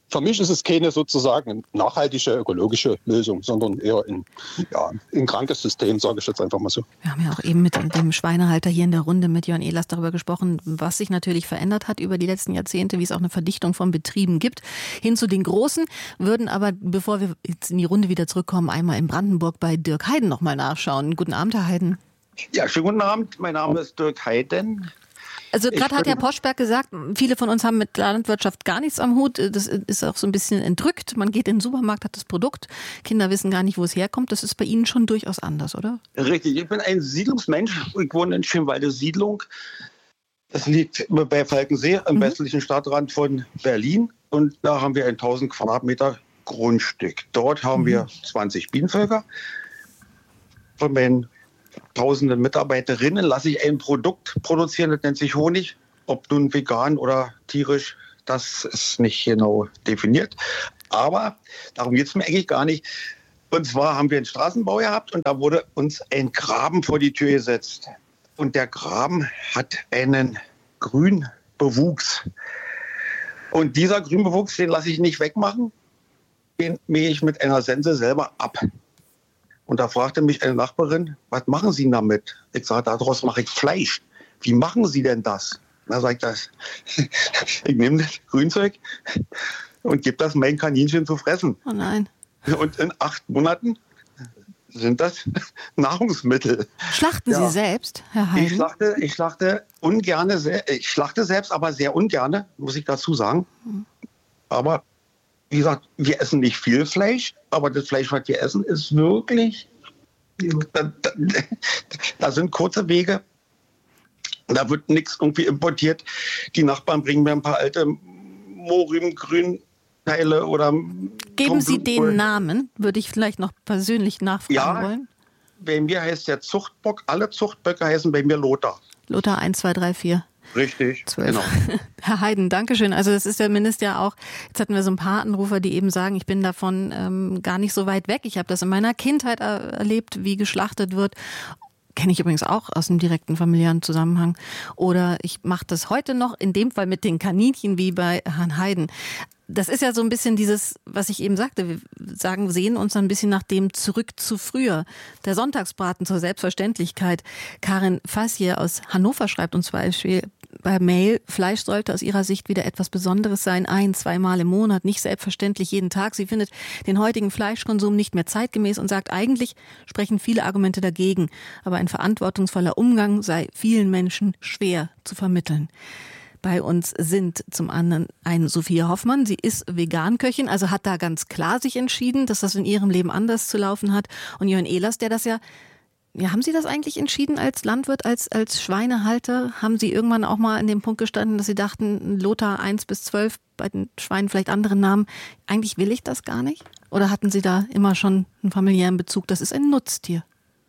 [SPEAKER 7] für mich ist es keine sozusagen nachhaltige ökologische Lösung, sondern eher ein krankes System, sage ich jetzt einfach mal so.
[SPEAKER 2] Wir haben ja auch eben mit dem Schweinehalter hier in der Runde mit Jörn Ehlers darüber gesprochen, was sich natürlich verändert hat über die letzten Jahrzehnte, wie es auch eine Verdichtung von Betrieben gibt, hin zu den Großen, würden aber, bevor wir jetzt in die Runde wieder zurückkommen, einmal in Brandenburg bei Dirk Heiden nochmal nachschauen. Guten Abend, Herr Heiden.
[SPEAKER 8] Ja, schönen guten Abend. Mein Name ist Dirk Heiden.
[SPEAKER 2] Also gerade hat Herr Poschberg gesagt, viele von uns haben mit Landwirtschaft gar nichts am Hut. Das ist auch so ein bisschen entrückt. Man geht in den Supermarkt, hat das Produkt. Kinder wissen gar nicht, wo es herkommt. Das ist bei Ihnen schon durchaus anders, oder?
[SPEAKER 8] Richtig. Ich bin ein Siedlungsmensch. Ich wohne in Schönwalde Siedlung. Das liegt bei Falkensee im westlichen Stadtrand von Berlin. Und da haben wir ein 1000 Quadratmeter Grundstück. Dort haben wir 20 Bienenvölker. Von meinen tausenden Mitarbeiterinnen lasse ich ein Produkt produzieren, das nennt sich Honig. Ob nun vegan oder tierisch, das ist nicht genau definiert. Aber darum geht es mir eigentlich gar nicht. Und zwar haben wir einen Straßenbau gehabt und da wurde uns ein Graben vor die Tür gesetzt. Und der Graben hat einen Grünbewuchs. Und dieser Grünbewuchs, den lasse ich nicht wegmachen. Den mähe ich mit einer Sense selber ab. Und da fragte mich eine Nachbarin, was machen Sie damit? Ich sagte, daraus mache ich Fleisch. Wie machen Sie denn das? Da sagt das, ich nehme das Grünzeug und gebe das meinen Kaninchen zu fressen.
[SPEAKER 2] Oh nein.
[SPEAKER 8] Und in 8 Monaten sind das Nahrungsmittel.
[SPEAKER 2] Schlachten Sie selbst, Herr Heiden?
[SPEAKER 8] Ich schlachte ungerne, ich schlachte selbst, aber sehr ungerne, muss ich dazu sagen. Aber wie gesagt, wir essen nicht viel Fleisch, aber das Fleisch, was wir essen, ist wirklich, da sind kurze Wege. Da wird nichts irgendwie importiert. Die Nachbarn bringen mir ein paar alte Mohrrübengrünteile oder...
[SPEAKER 2] Geben Sie den Namen? Würde ich vielleicht noch persönlich nachfragen wollen.
[SPEAKER 8] Bei mir heißt der Zuchtbock, alle Zuchtböcke heißen bei mir Lothar.
[SPEAKER 2] Lothar 1, 2, 3, 4.
[SPEAKER 8] Richtig,
[SPEAKER 2] 12.
[SPEAKER 8] genau.
[SPEAKER 2] Herr Heiden, Dankeschön. Also das ist ja mindestens ja auch, jetzt hatten wir so ein paar Anrufer, die eben sagen, ich bin davon gar nicht so weit weg. Ich habe das in meiner Kindheit erlebt, wie geschlachtet wird. Kenne ich übrigens auch aus einem direkten familiären Zusammenhang. Oder ich mache das heute noch, in dem Fall mit den Kaninchen wie bei Herrn Heiden. Das ist ja so ein bisschen dieses, was ich eben sagte, wir sehen uns ein bisschen nach dem zurück zu früher. Der Sonntagsbraten zur Selbstverständlichkeit. Karin Fassier aus Hannover schreibt uns zum Beispiel bei Mail, Fleisch sollte aus ihrer Sicht wieder etwas Besonderes sein, 1-2 Mal im Monat, nicht selbstverständlich jeden Tag. Sie findet den heutigen Fleischkonsum nicht mehr zeitgemäß und sagt, eigentlich sprechen viele Argumente dagegen. Aber ein verantwortungsvoller Umgang sei vielen Menschen schwer zu vermitteln. Bei uns sind zum anderen eine Sophia Hoffmann. Sie ist Veganköchin, also hat da ganz klar sich entschieden, dass das in ihrem Leben anders zu laufen hat. Und Jörn Ehlers, der das ja, haben Sie das eigentlich entschieden als Landwirt, als Schweinehalter? Haben Sie irgendwann auch mal an dem Punkt gestanden, dass Sie dachten, Lothar 1 bis 12, bei den Schweinen vielleicht andere Namen, eigentlich will ich das gar nicht? Oder hatten Sie da immer schon einen familiären Bezug? Das ist ein Nutztier.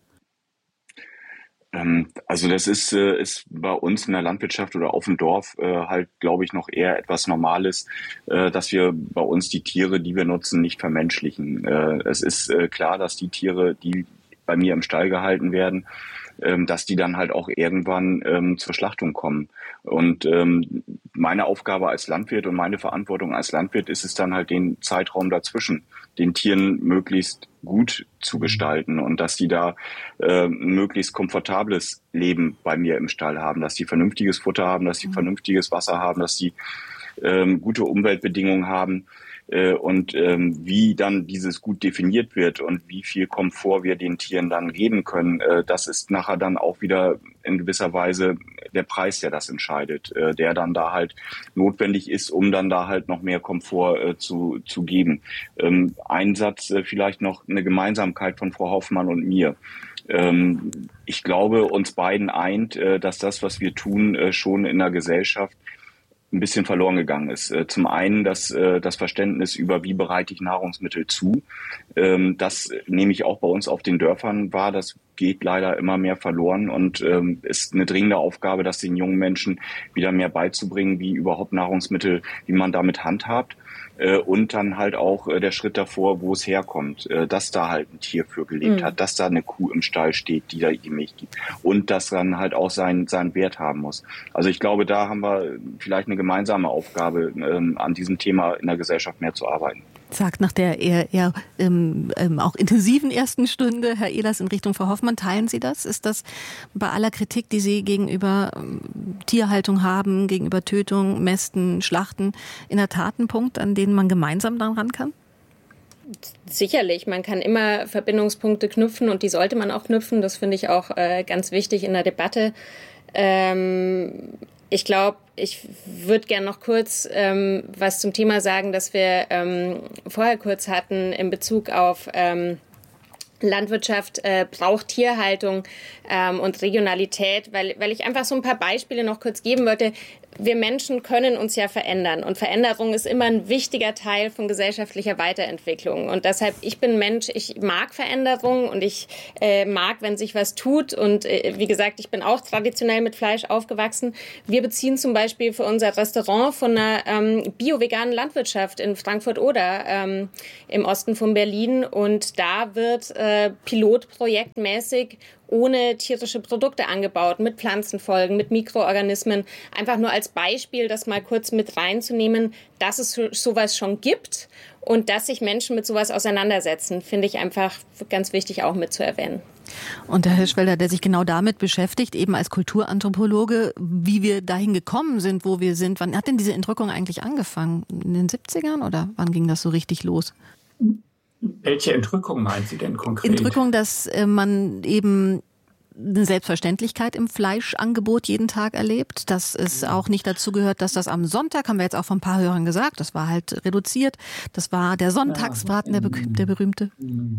[SPEAKER 4] Also das ist bei uns in der Landwirtschaft oder auf dem Dorf halt, glaube ich, noch eher etwas Normales, dass wir bei uns die Tiere, die wir nutzen, nicht vermenschlichen. Es ist klar, dass die Tiere, die bei mir im Stall gehalten werden, dass die dann halt auch irgendwann zur Schlachtung kommen. Und meine Aufgabe als Landwirt und meine Verantwortung als Landwirt ist es dann halt, den Zeitraum dazwischen den Tieren möglichst gut zu gestalten und dass die da ein möglichst komfortables Leben bei mir im Stall haben, dass die vernünftiges Futter haben, dass die vernünftiges Wasser haben, dass die gute Umweltbedingungen haben. Und wie dann dieses gut definiert wird und wie viel Komfort wir den Tieren dann geben können, das ist nachher dann auch wieder in gewisser Weise der Preis, der das entscheidet, der dann da halt notwendig ist, um dann da halt noch mehr Komfort zu geben. Ein Satz vielleicht noch, eine Gemeinsamkeit von Frau Hoffmann und mir. Ich glaube, uns beiden eint, dass das, was wir tun, schon in der Gesellschaft ein bisschen verloren gegangen ist. Zum einen das Verständnis über, wie bereite ich Nahrungsmittel zu. Das nehme ich auch bei uns auf den Dörfern wahr. Das geht leider immer mehr verloren und ist eine dringende Aufgabe, das den jungen Menschen wieder mehr beizubringen, wie überhaupt Nahrungsmittel, wie man damit handhabt. und dann halt auch der Schritt davor, wo es herkommt, dass da halt ein Tier für gelebt hat, dass da eine Kuh im Stall steht, die da die Milch gibt und das dann halt auch seinen Wert haben muss. Also ich glaube, da haben wir vielleicht eine gemeinsame Aufgabe, an diesem Thema in der Gesellschaft mehr zu arbeiten.
[SPEAKER 2] Sagt nach der eher auch intensiven ersten Stunde Herr Ehlers in Richtung Frau Hoffmann. Teilen Sie das? Ist das bei aller Kritik, die Sie gegenüber Tierhaltung haben, gegenüber Tötung, Mästen, Schlachten, in der Tat ein Punkt, an den man gemeinsam dann ran kann?
[SPEAKER 3] Sicherlich, man kann immer Verbindungspunkte knüpfen und die sollte man auch knüpfen. Das finde ich auch ganz wichtig in der Debatte. Ich glaube, ich würde gerne noch kurz was zum Thema sagen, das wir vorher kurz hatten in Bezug auf Landwirtschaft braucht Tierhaltung und Regionalität, weil ich einfach so ein paar Beispiele noch kurz geben wollte. Wir Menschen können uns ja verändern und Veränderung ist immer ein wichtiger Teil von gesellschaftlicher Weiterentwicklung und deshalb, ich bin Mensch, ich mag Veränderung und ich mag, wenn sich was tut und wie gesagt, ich bin auch traditionell mit Fleisch aufgewachsen. Wir beziehen zum Beispiel für unser Restaurant von einer bio-veganen Landwirtschaft in Frankfurt-Oder im Osten von Berlin und da wird pilotprojektmäßig ohne tierische Produkte angebaut, mit Pflanzenfolgen, mit Mikroorganismen. Einfach nur als Beispiel, das mal kurz mit reinzunehmen, dass es sowas schon gibt und dass sich Menschen mit sowas auseinandersetzen, finde ich einfach ganz wichtig auch mit zu erwähnen.
[SPEAKER 2] Und Herr Hirschfelder, der sich genau damit beschäftigt, eben als Kulturanthropologe, wie wir dahin gekommen sind, wo wir sind. Wann hat denn diese Entrückung eigentlich angefangen? In den 70ern oder wann ging das so richtig los?
[SPEAKER 5] Welche Entrückung meint Sie denn konkret?
[SPEAKER 2] Entrückung, dass man eben eine Selbstverständlichkeit im Fleischangebot jeden Tag erlebt, dass es auch nicht dazu gehört, dass das am Sonntag, haben wir jetzt auch von ein paar Hörern gesagt, das war halt reduziert, das war der Sonntagsbraten, der berühmte.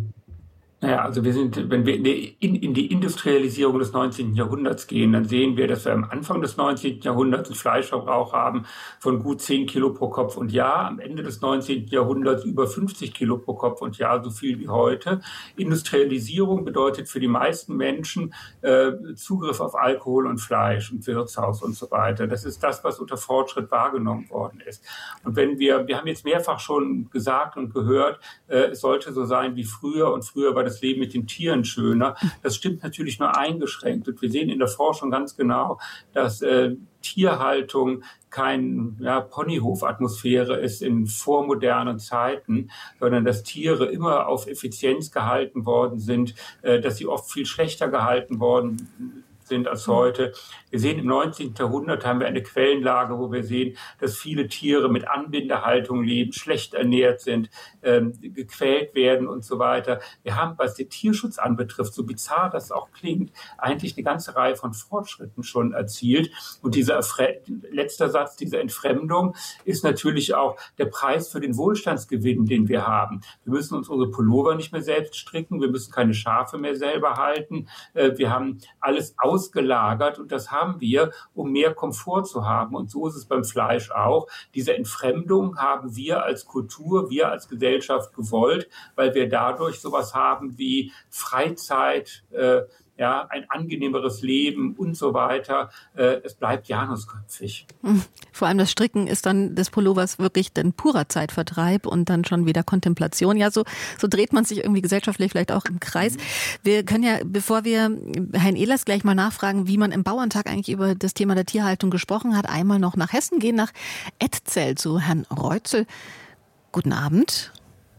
[SPEAKER 5] Naja, also wenn wir in die Industrialisierung des 19. Jahrhunderts gehen, dann sehen wir, dass wir am Anfang des 19. Jahrhunderts einen Fleischverbrauch haben von gut 10 Kilo pro Kopf und Jahr, am Ende des 19. Jahrhunderts über 50 Kilo pro Kopf und Jahr, so viel wie heute. Industrialisierung bedeutet für die meisten Menschen Zugriff auf Alkohol und Fleisch und Wirtshaus und so weiter. Das ist das, was unter Fortschritt wahrgenommen worden ist. Und wenn wir haben jetzt mehrfach schon gesagt und gehört, es sollte so sein wie früher und früher war das Leben mit den Tieren schöner. Das stimmt natürlich nur eingeschränkt. Und wir sehen in der Forschung ganz genau, dass Tierhaltung keine Ponyhof-Atmosphäre ist in vormodernen Zeiten, sondern dass Tiere immer auf Effizienz gehalten worden sind, dass sie oft viel schlechter gehalten worden sind als heute. Wir sehen, im 19. Jahrhundert haben wir eine Quellenlage, wo wir sehen, dass viele Tiere mit Anbindehaltung leben, schlecht ernährt sind, gequält werden und so weiter. Wir haben, was den Tierschutz anbetrifft, so bizarr das auch klingt, eigentlich eine ganze Reihe von Fortschritten schon erzielt. Und dieser letzter Satz, diese Entfremdung, ist natürlich auch der Preis für den Wohlstandsgewinn, den wir haben. Wir müssen uns unsere Pullover nicht mehr selbst stricken, wir müssen keine Schafe mehr selber halten. Wir haben alles ausgelagert und das haben wir, um mehr Komfort zu haben. Und so ist es beim Fleisch auch. Diese Entfremdung haben wir als Kultur, wir als Gesellschaft gewollt, weil wir dadurch sowas haben wie Freizeit, ein angenehmeres Leben und so weiter. Es bleibt janusköpfig.
[SPEAKER 2] Vor allem das Stricken ist dann des Pullovers wirklich dann purer Zeitvertreib und dann schon wieder Kontemplation. Ja, so dreht man sich irgendwie gesellschaftlich vielleicht auch im Kreis. Wir können ja, bevor wir Herrn Ehlers gleich mal nachfragen, wie man im Bauerntag eigentlich über das Thema der Tierhaltung gesprochen hat, einmal noch nach Hessen gehen, nach Etzell zu Herrn Reutzel. Guten Abend.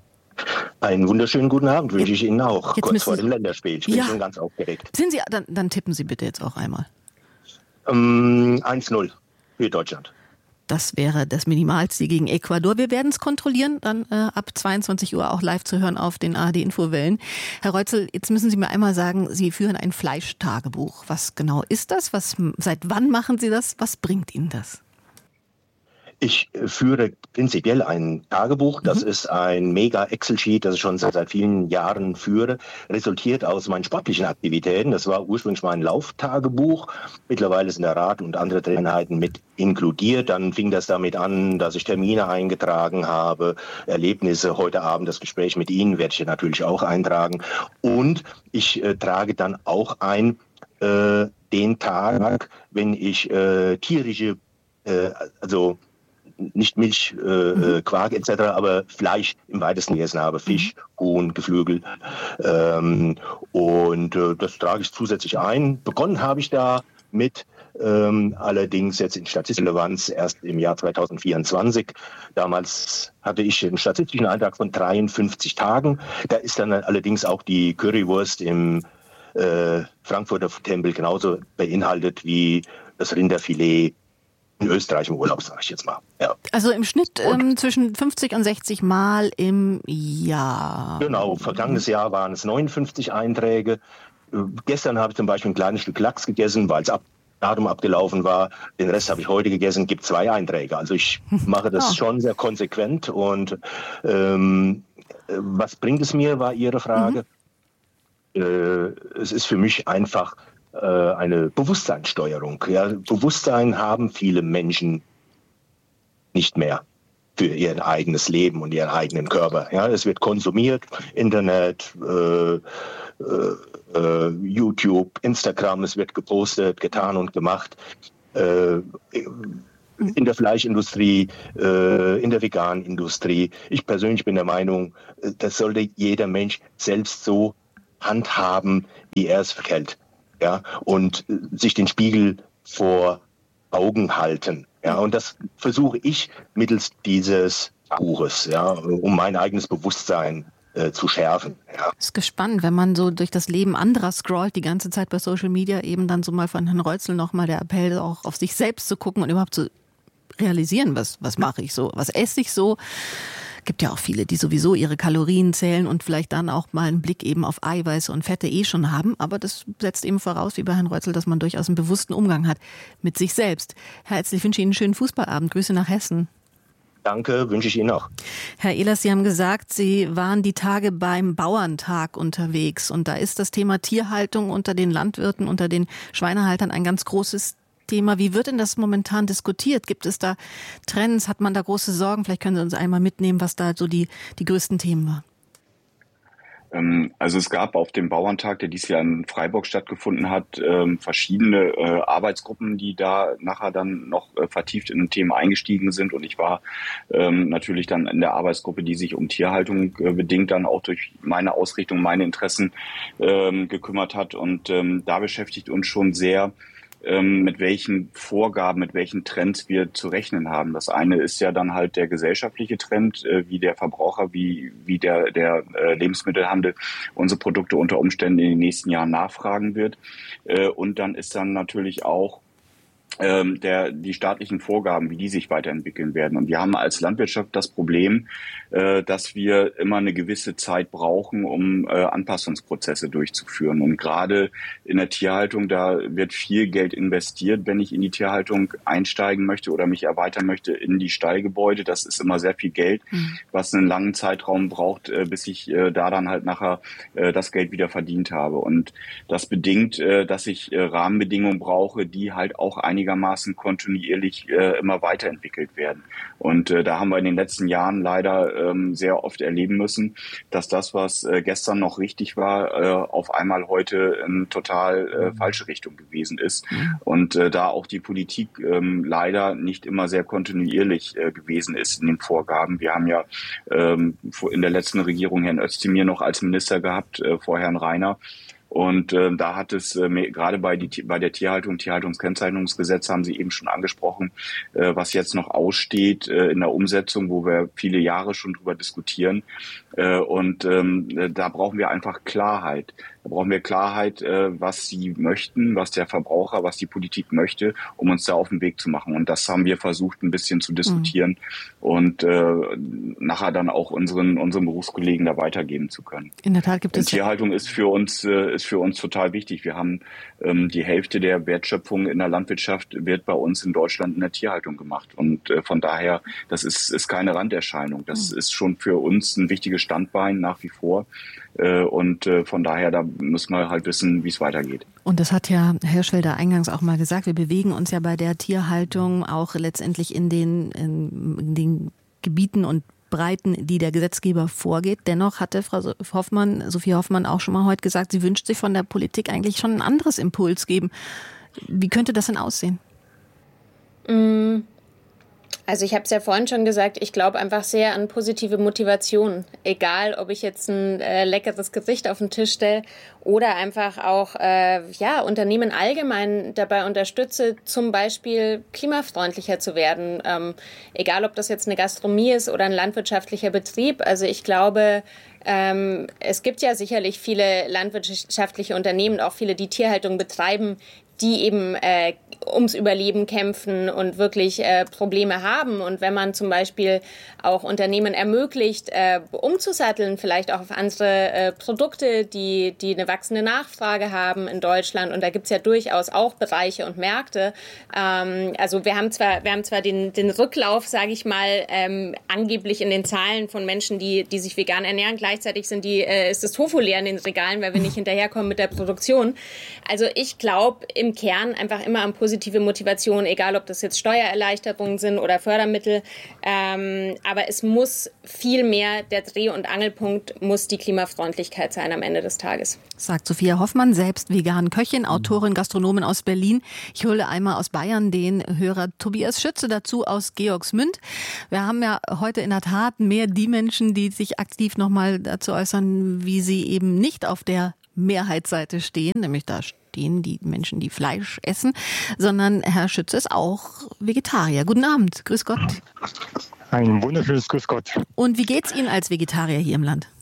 [SPEAKER 9] Einen wunderschönen guten Abend wünsche ich Ihnen auch, kurz vor dem Länderspiel. Ich bin schon ganz aufgeregt.
[SPEAKER 2] Sind Sie, dann tippen Sie bitte jetzt auch einmal.
[SPEAKER 9] 1-0 für Deutschland.
[SPEAKER 2] Das wäre das Minimalziel gegen Ecuador. Wir werden es kontrollieren, dann ab 22 Uhr auch live zu hören auf den ARD-Infowellen. Herr Reutzel, jetzt müssen Sie mir einmal sagen, Sie führen ein Fleischtagebuch. Was genau ist das? Seit wann machen Sie das? Was bringt Ihnen das?
[SPEAKER 9] Ich führe prinzipiell ein Tagebuch. Das ist ein Mega-Excel-Sheet, das ich schon seit vielen Jahren führe. Resultiert aus meinen sportlichen Aktivitäten. Das war ursprünglich mein Lauftagebuch. Mittlerweile sind der Rad und andere Einheiten mit inkludiert. Dann fing das damit an, dass ich Termine eingetragen habe, Erlebnisse. Heute Abend das Gespräch mit Ihnen werde ich natürlich auch eintragen. Und ich trage dann auch ein den Tag, wenn ich tierische, nicht Milch, Quark etc., aber Fleisch im weitesten gegessen habe, Fisch, Huhn, Geflügel. Und das trage ich zusätzlich ein. Begonnen habe ich da mit allerdings jetzt in statistischer Relevanz erst im Jahr 2024. Damals hatte ich einen statistischen Eintrag von 53 Tagen. Da ist dann allerdings auch die Currywurst im Frankfurter Tempel genauso beinhaltet wie das Rinderfilet in Österreich im Urlaub, sage ich jetzt mal. Ja.
[SPEAKER 2] Also im Schnitt zwischen 50 und 60 Mal im Jahr.
[SPEAKER 9] Genau, vergangenes Jahr waren es 59 Einträge. Gestern habe ich zum Beispiel ein kleines Stück Lachs gegessen, weil es Datum abgelaufen war. Den Rest habe ich heute gegessen, gibt 2 Einträge. Also ich mache das schon sehr konsequent. Und was bringt es mir, war Ihre Frage. Es ist für mich einfach eine Bewusstseinssteuerung. Ja, Bewusstsein haben viele Menschen nicht mehr für ihr eigenes Leben und ihren eigenen Körper. Ja, es wird konsumiert, Internet, YouTube, Instagram, es wird gepostet, getan und gemacht. In der Fleischindustrie, in der veganen Industrie. Ich persönlich bin der Meinung, das sollte jeder Mensch selbst so handhaben, wie er es verhält. Ja, und sich den Spiegel vor Augen halten. Ja, und das versuche ich mittels dieses Buches, ja, um mein eigenes Bewusstsein zu schärfen. Ja.
[SPEAKER 2] Ist gespannt, wenn man so durch das Leben anderer scrollt, die ganze Zeit bei Social Media, eben dann so mal von Herrn Reutzel nochmal der Appell, auch auf sich selbst zu gucken und überhaupt zu realisieren, was mache ich so, was esse ich so. Gibt ja auch viele, die sowieso ihre Kalorien zählen und vielleicht dann auch mal einen Blick eben auf Eiweiße und Fette schon haben. Aber das setzt eben voraus, wie bei Herrn Reutzel, dass man durchaus einen bewussten Umgang hat mit sich selbst. Herr Etzl, ich wünsche Ihnen einen schönen Fußballabend. Grüße nach Hessen.
[SPEAKER 9] Danke, wünsche ich Ihnen auch.
[SPEAKER 2] Herr Ehlers, Sie haben gesagt, Sie waren die Tage beim Bauerntag unterwegs. Und da ist das Thema Tierhaltung unter den Landwirten, unter den Schweinehaltern ein ganz großes Thema. Wie wird denn das momentan diskutiert? Gibt es da Trends? Hat man da große Sorgen? Vielleicht können Sie uns einmal mitnehmen, was da so die größten Themen waren.
[SPEAKER 4] Also es gab auf dem Bauerntag, der dieses Jahr in Freiburg stattgefunden hat, verschiedene Arbeitsgruppen, die da nachher dann noch vertieft in ein Thema eingestiegen sind. Und ich war natürlich dann in der Arbeitsgruppe, die sich um Tierhaltung bedingt dann auch durch meine Ausrichtung, meine Interessen gekümmert hat. Und da beschäftigt uns schon sehr, mit welchen Vorgaben, mit welchen Trends wir zu rechnen haben. Das eine ist ja dann halt der gesellschaftliche Trend, wie der Verbraucher, wie der Lebensmittelhandel unsere Produkte unter Umständen in den nächsten Jahren nachfragen wird. Und dann ist dann natürlich auch die staatlichen Vorgaben, wie die sich weiterentwickeln werden. Und wir haben als Landwirtschaft das Problem, dass wir immer eine gewisse Zeit brauchen, um Anpassungsprozesse durchzuführen. Und gerade in der Tierhaltung, da wird viel Geld investiert, wenn ich in die Tierhaltung einsteigen möchte oder mich erweitern möchte in die Stallgebäude. Das ist immer sehr viel Geld, was einen langen Zeitraum braucht, bis ich da dann halt nachher das Geld wieder verdient habe. Und das bedingt, dass ich Rahmenbedingungen brauche, die halt auch einigermaßen kontinuierlich immer weiterentwickelt werden. Und da haben wir in den letzten Jahren leider sehr oft erleben müssen, dass das, was gestern noch richtig war, auf einmal heute in total falsche Richtung gewesen ist. Und da auch die Politik leider nicht immer sehr kontinuierlich gewesen ist in den Vorgaben. Wir haben ja in der letzten Regierung Herrn Özdemir noch als Minister gehabt, vor Herrn Rainer. Und da hat es gerade bei der Tierhaltung, Tierhaltungskennzeichnungsgesetz haben Sie eben schon angesprochen, was jetzt noch aussteht in der Umsetzung, wo wir viele Jahre schon drüber diskutieren. Und da brauchen wir einfach Klarheit. Da brauchen wir Klarheit, was Sie möchten, was der Verbraucher, was die Politik möchte, um uns da auf den Weg zu machen. Und das haben wir versucht, ein bisschen zu diskutieren und nachher dann auch unseren Berufskollegen da weitergeben zu können.
[SPEAKER 2] In der Tat gibt es.
[SPEAKER 4] Tierhaltung ist für uns total wichtig. Wir haben die Hälfte der Wertschöpfung in der Landwirtschaft wird bei uns in Deutschland in der Tierhaltung gemacht. Und von daher, das ist keine Randerscheinung. Das ist schon für uns ein wichtiges Standbein nach wie vor. Und von daher, da müssen wir halt wissen, wie es weitergeht.
[SPEAKER 2] Und das hat ja Herr Hirschfelder eingangs auch mal gesagt. Wir bewegen uns ja bei der Tierhaltung auch letztendlich in den Gebieten und Breiten, die der Gesetzgeber vorgeht. Dennoch hatte Sophie Hoffmann auch schon mal heute gesagt, sie wünscht sich von der Politik eigentlich schon ein anderes Impuls geben. Wie könnte das denn aussehen?
[SPEAKER 3] Also ich habe es ja vorhin schon gesagt, ich glaube einfach sehr an positive Motivation. Egal, ob ich jetzt ein leckeres Gericht auf den Tisch stelle oder einfach auch Unternehmen allgemein dabei unterstütze, zum Beispiel klimafreundlicher zu werden. Egal, ob das jetzt eine Gastronomie ist oder ein landwirtschaftlicher Betrieb. Also ich glaube, es gibt ja sicherlich viele landwirtschaftliche Unternehmen, auch viele, die Tierhaltung betreiben, die eben ums Überleben kämpfen und wirklich Probleme haben. Und wenn man zum Beispiel auch Unternehmen ermöglicht, umzusatteln, vielleicht auch auf andere Produkte, die eine wachsende Nachfrage haben in Deutschland. Und da gibt's ja durchaus auch Bereiche und Märkte. Also wir haben zwar den Rücklauf, sage ich mal, angeblich in den Zahlen von Menschen, die sich vegan ernähren. Gleichzeitig ist das Tofu leer in den Regalen, weil wir nicht hinterherkommen mit der Produktion. Also ich glaube im Kern einfach immer an positive Motivation, egal ob das jetzt Steuererleichterungen sind oder Fördermittel. Aber es muss viel mehr, der Dreh- und Angelpunkt muss die Klimafreundlichkeit sein am Ende des Tages.
[SPEAKER 2] Sagt Sophia Hoffmann, selbst vegan Köchin, Autorin, Gastronomin aus Berlin. Ich hole einmal aus Bayern den Hörer Tobias Schütze dazu aus Georgsmünd. Wir haben ja heute in der Tat mehr die Menschen, die sich aktiv nochmal dazu äußern, wie sie eben nicht auf der Mehrheitsseite stehen, nämlich da stehen die Menschen, die Fleisch essen, sondern Herr Schütze ist auch Vegetarier. Guten Abend, grüß Gott.
[SPEAKER 10] Ein wunderschönes Grüß Gott.
[SPEAKER 2] Und wie geht's Ihnen als Vegetarier hier im Land?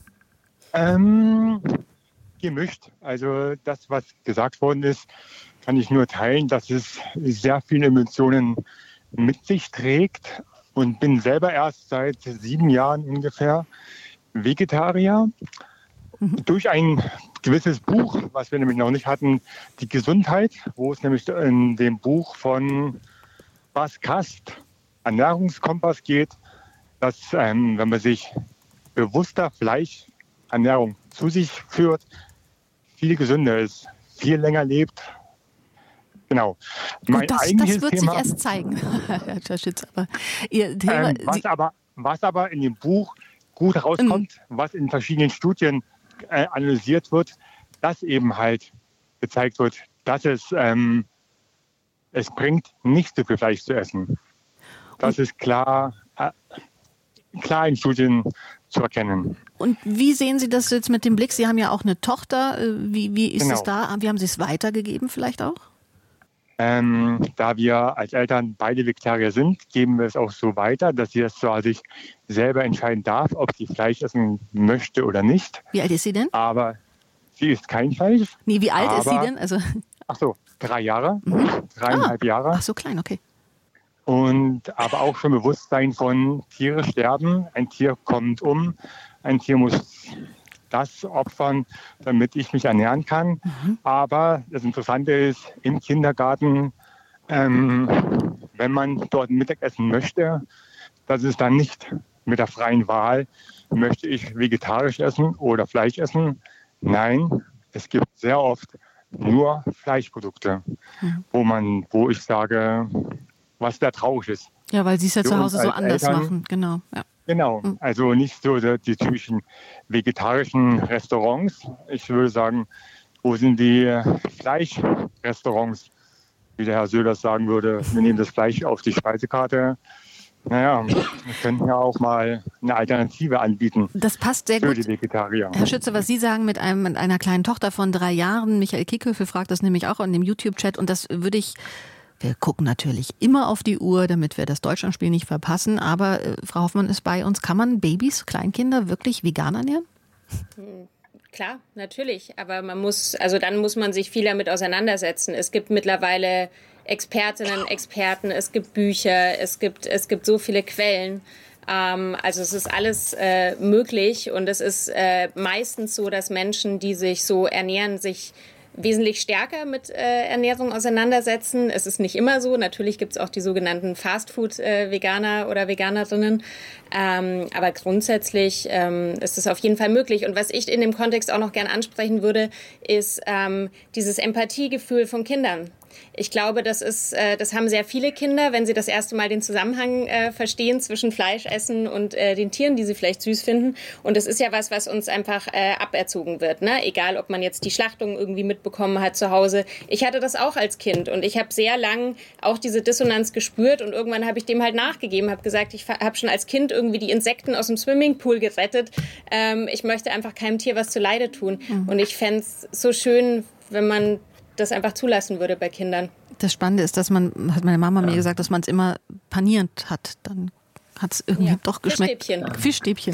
[SPEAKER 10] Gemischt. Also das, was gesagt worden ist, kann ich nur teilen, dass es sehr viele Emotionen mit sich trägt und bin selber erst seit 7 Jahren ungefähr Vegetarier. Durch ein gewisses Buch, was wir nämlich noch nicht hatten, die Gesundheit, wo es nämlich in dem Buch von Bas Kast, Ernährungskompass geht, dass wenn man sich bewusster Fleischernährung zu sich führt, viel gesünder ist, viel länger lebt. Genau.
[SPEAKER 2] Gut, das wird sich erst zeigen, Herr Schütz. Aber Ihr Thema,
[SPEAKER 10] was aber in dem Buch gut rauskommt, was in verschiedenen Studien analysiert wird, dass eben halt gezeigt wird, dass es bringt, nicht so viel Fleisch zu essen. Das ist klar in Studien zu erkennen.
[SPEAKER 2] Und wie sehen Sie das jetzt mit dem Blick? Sie haben ja auch eine Tochter. Wie ist es da? Wie haben Sie es weitergegeben vielleicht auch?
[SPEAKER 10] Da wir als Eltern beide Vegetarier sind, geben wir es auch so weiter, dass sie das zwar sich selber entscheiden darf, ob sie Fleisch essen möchte oder nicht.
[SPEAKER 2] Wie alt ist sie denn?
[SPEAKER 10] Aber sie isst kein Fleisch.
[SPEAKER 2] Nee, wie alt ist sie denn?
[SPEAKER 10] Ach so, 3 Jahre, 3,5 Jahre.
[SPEAKER 2] Ach so, klein, okay.
[SPEAKER 10] Und aber auch schon Bewusstsein von Tiere sterben. Ein Tier kommt um, ein Tier muss das opfern, damit ich mich ernähren kann. Aber das Interessante ist, im Kindergarten, wenn man dort Mittagessen möchte, das ist dann nicht mit der freien Wahl, möchte ich vegetarisch essen oder Fleisch essen. Nein, es gibt sehr oft nur Fleischprodukte, wo ich sage, was sehr traurig ist.
[SPEAKER 2] Ja, weil sie es ja zu Hause so anders machen, genau. Ja.
[SPEAKER 10] Genau, also nicht so die typischen vegetarischen Restaurants. Ich würde sagen, wo sind die Fleischrestaurants, wie der Herr Söders sagen würde, wir nehmen das Fleisch auf die Speisekarte. Naja, wir könnten ja auch mal eine Alternative anbieten.
[SPEAKER 2] Das passt sehr gut.
[SPEAKER 10] Für die Vegetarier.
[SPEAKER 2] Herr Schütze, was Sie sagen mit einer kleinen Tochter von 3 Jahren, Michael Kickhöfe fragt das nämlich auch in dem YouTube-Chat und das würde ich... Wir gucken natürlich immer auf die Uhr, damit wir das Deutschlandspiel nicht verpassen. Aber Frau Hoffmann ist bei uns. Kann man Babys, Kleinkinder wirklich vegan ernähren?
[SPEAKER 3] Klar, natürlich. Aber dann muss man sich viel damit auseinandersetzen. Es gibt mittlerweile Expertinnen, Experten, es gibt Bücher, es gibt so viele Quellen. Also es ist alles möglich und es ist meistens so, dass Menschen, die sich so ernähren, sich wesentlich stärker mit Ernährung auseinandersetzen. Es ist nicht immer so. Natürlich gibt es auch die sogenannten Fastfood-Veganer oder Veganerinnen. Aber grundsätzlich ist es auf jeden Fall möglich. Und was ich in dem Kontext auch noch gern ansprechen würde, ist dieses Empathiegefühl von Kindern. Ich glaube, das haben sehr viele Kinder, wenn sie das erste Mal den Zusammenhang verstehen zwischen Fleischessen und den Tieren, die sie vielleicht süß finden. Und es ist ja was uns einfach aberzogen wird, ne? Egal, ob man jetzt die Schlachtung irgendwie mitbekommen hat zu Hause. Ich hatte das auch als Kind und ich habe sehr lang auch diese Dissonanz gespürt und irgendwann habe ich dem halt nachgegeben, habe gesagt, ich habe schon als Kind irgendwie die Insekten aus dem Swimmingpool gerettet. Ich möchte einfach keinem Tier was zuleide tun. Und ich fände es so schön, wenn man das einfach zulassen würde bei Kindern. Das Spannende ist, hat meine Mama mir gesagt, dass man es immer panierend hat. Dann hat es irgendwie doch geschmeckt. Fischstäbchen.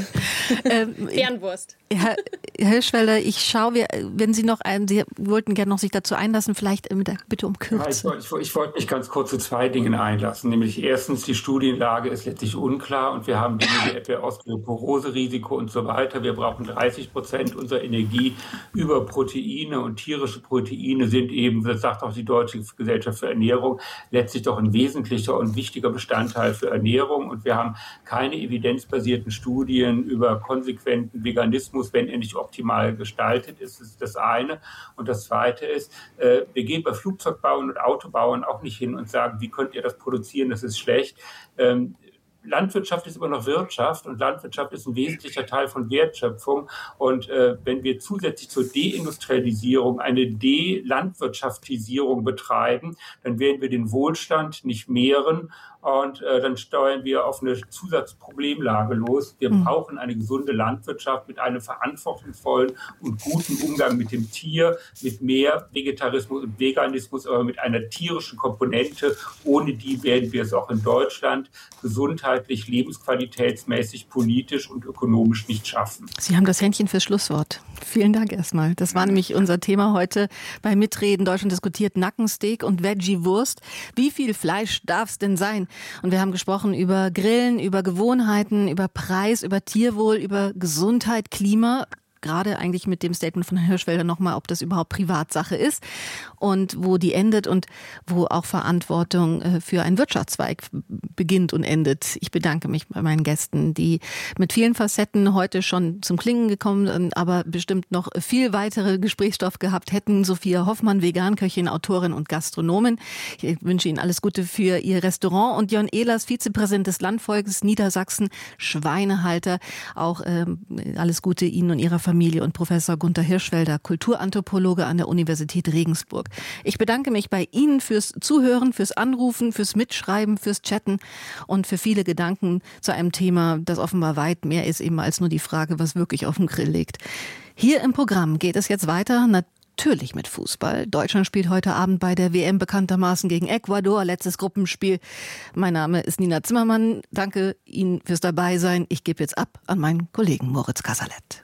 [SPEAKER 3] Fernwurst. Herr Hirschfelder, ich schaue, wenn Sie Sie wollten gerne noch sich dazu einlassen, vielleicht mit der Bitte um Kürze.
[SPEAKER 5] Ja, ich wollte mich ganz kurz zu zwei Dingen einlassen. Nämlich erstens, die Studienlage ist letztlich unklar und wir haben Dinge wie etwa Osteoporose-Risiko und so weiter. Wir brauchen 30% unserer Energie über Proteine und tierische Proteine sind eben, das sagt auch die Deutsche Gesellschaft für Ernährung, letztlich doch ein wesentlicher und wichtiger Bestandteil für Ernährung. Und wir haben keine evidenzbasierten Studien über konsequenten Veganismus, wenn er nicht optimal gestaltet ist, ist das eine. Und das zweite ist, wir gehen bei Flugzeugbauern und Autobauern auch nicht hin und sagen, wie könnt ihr das produzieren, das ist schlecht. Landwirtschaft ist immer noch Wirtschaft und Landwirtschaft ist ein wesentlicher Teil von Wertschöpfung. Und wenn wir zusätzlich zur Deindustrialisierung eine Delandwirtschaftisierung betreiben, dann werden wir den Wohlstand nicht mehren. Und dann steuern wir auf eine Zusatzproblemlage los. Wir brauchen eine gesunde Landwirtschaft mit einem verantwortungsvollen und guten Umgang mit dem Tier, mit mehr Vegetarismus und Veganismus, aber mit einer tierischen Komponente. Ohne die werden wir es auch in Deutschland gesundheitlich, lebensqualitätsmäßig, politisch und ökonomisch nicht schaffen.
[SPEAKER 2] Sie haben das Händchen fürs Schlusswort. Vielen Dank erstmal. Das war nämlich unser Thema heute bei Mitreden. Deutschland diskutiert Nackensteak und Veggie-Wurst. Wie viel Fleisch darf es denn sein? Und wir haben gesprochen über Grillen, über Gewohnheiten, über Preis, über Tierwohl, über Gesundheit, Klima. Gerade eigentlich mit dem Statement von Herrn Hirschfelder nochmal, ob das überhaupt Privatsache ist und wo die endet und wo auch Verantwortung für einen Wirtschaftszweig beginnt und endet. Ich bedanke mich bei meinen Gästen, die mit vielen Facetten heute schon zum Klingen gekommen sind, aber bestimmt noch viel weitere Gesprächsstoff gehabt hätten. Sophia Hoffmann, Veganköchin, Autorin und Gastronomin. Ich wünsche Ihnen alles Gute für Ihr Restaurant. Und Jon Ehlers, Vizepräsident des Landvolkes Niedersachsen, Schweinehalter. Auch alles Gute Ihnen und Ihrer Familie. Und Professor Gunther Hirschfelder, Kulturanthropologe an der Universität Regensburg. Ich bedanke mich bei Ihnen fürs Zuhören, fürs Anrufen, fürs Mitschreiben, fürs Chatten und für viele Gedanken zu einem Thema, das offenbar weit mehr ist eben als nur die Frage, was wirklich auf dem Grill liegt. Hier im Programm geht es jetzt weiter, natürlich mit Fußball. Deutschland spielt heute Abend bei der WM bekanntermaßen gegen Ecuador, letztes Gruppenspiel. Mein Name ist Nina Zimmermann. Danke Ihnen fürs Dabeisein. Ich gebe jetzt ab an meinen Kollegen Moritz Casalet.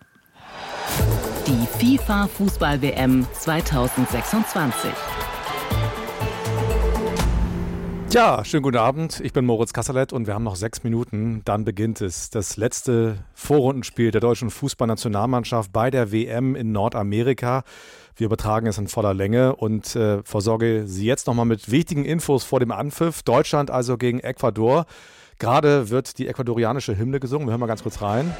[SPEAKER 11] Die FIFA-Fußball-WM 2026.
[SPEAKER 12] Ja, schönen guten Abend. Ich bin Moritz Casalet und wir haben noch 6 Minuten. Dann beginnt es. Das letzte Vorrundenspiel der deutschen Fußballnationalmannschaft bei der WM in Nordamerika. Wir übertragen es in voller Länge und versorge Sie jetzt nochmal mit wichtigen Infos vor dem Anpfiff. Deutschland also gegen Ecuador. Gerade wird die ecuadorianische Hymne gesungen. Wir hören mal ganz kurz rein.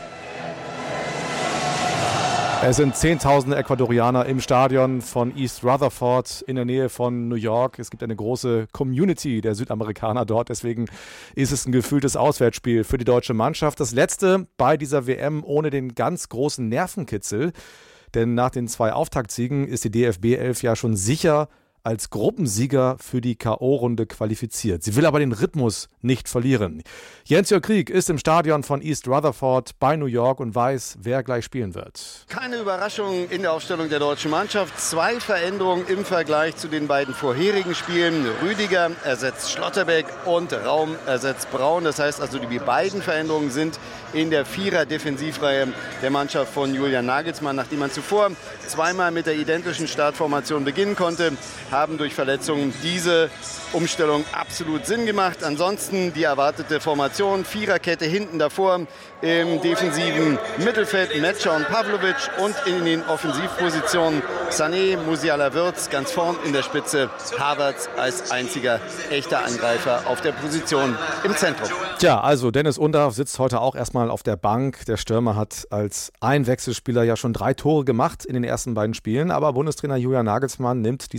[SPEAKER 12] Es sind Zehntausende Ecuadorianer im Stadion von East Rutherford in der Nähe von New York. Es gibt eine große Community der Südamerikaner dort. Deswegen ist es ein gefühltes Auswärtsspiel für die deutsche Mannschaft. Das letzte bei dieser WM ohne den ganz großen Nervenkitzel. Denn nach den 2 Auftaktsiegen ist die DFB 11 ja schon sicher als Gruppensieger für die K.O.-Runde qualifiziert. Sie will aber den Rhythmus nicht verlieren. Jens-Jörg Krieg ist im Stadion von East Rutherford bei New York und weiß, wer gleich spielen wird.
[SPEAKER 13] Keine Überraschung in der Aufstellung der deutschen Mannschaft. 2 Veränderungen im Vergleich zu den beiden vorherigen Spielen. Rüdiger ersetzt Schlotterbeck und Raum ersetzt Braun. Das heißt also, die beiden Veränderungen sind in der Vierer-Defensivreihe der Mannschaft von Julian Nagelsmann. Nachdem man zuvor zweimal mit der identischen Startformation beginnen konnte, haben durch Verletzungen diese Umstellung absolut Sinn gemacht. Ansonsten die erwartete Formation, Viererkette hinten davor, im defensiven Mittelfeld Metscher und Pavlovic und in den Offensivpositionen Sané, Musiala, Wirtz, ganz vorn in der Spitze Havertz als einziger echter Angreifer auf der Position im Zentrum.
[SPEAKER 12] Tja, also Dennis Undaff sitzt heute auch erstmal auf der Bank. Der Stürmer hat als Einwechselspieler ja schon 3 Tore gemacht in den ersten beiden Spielen, aber Bundestrainer Julian Nagelsmann nimmt diese Partie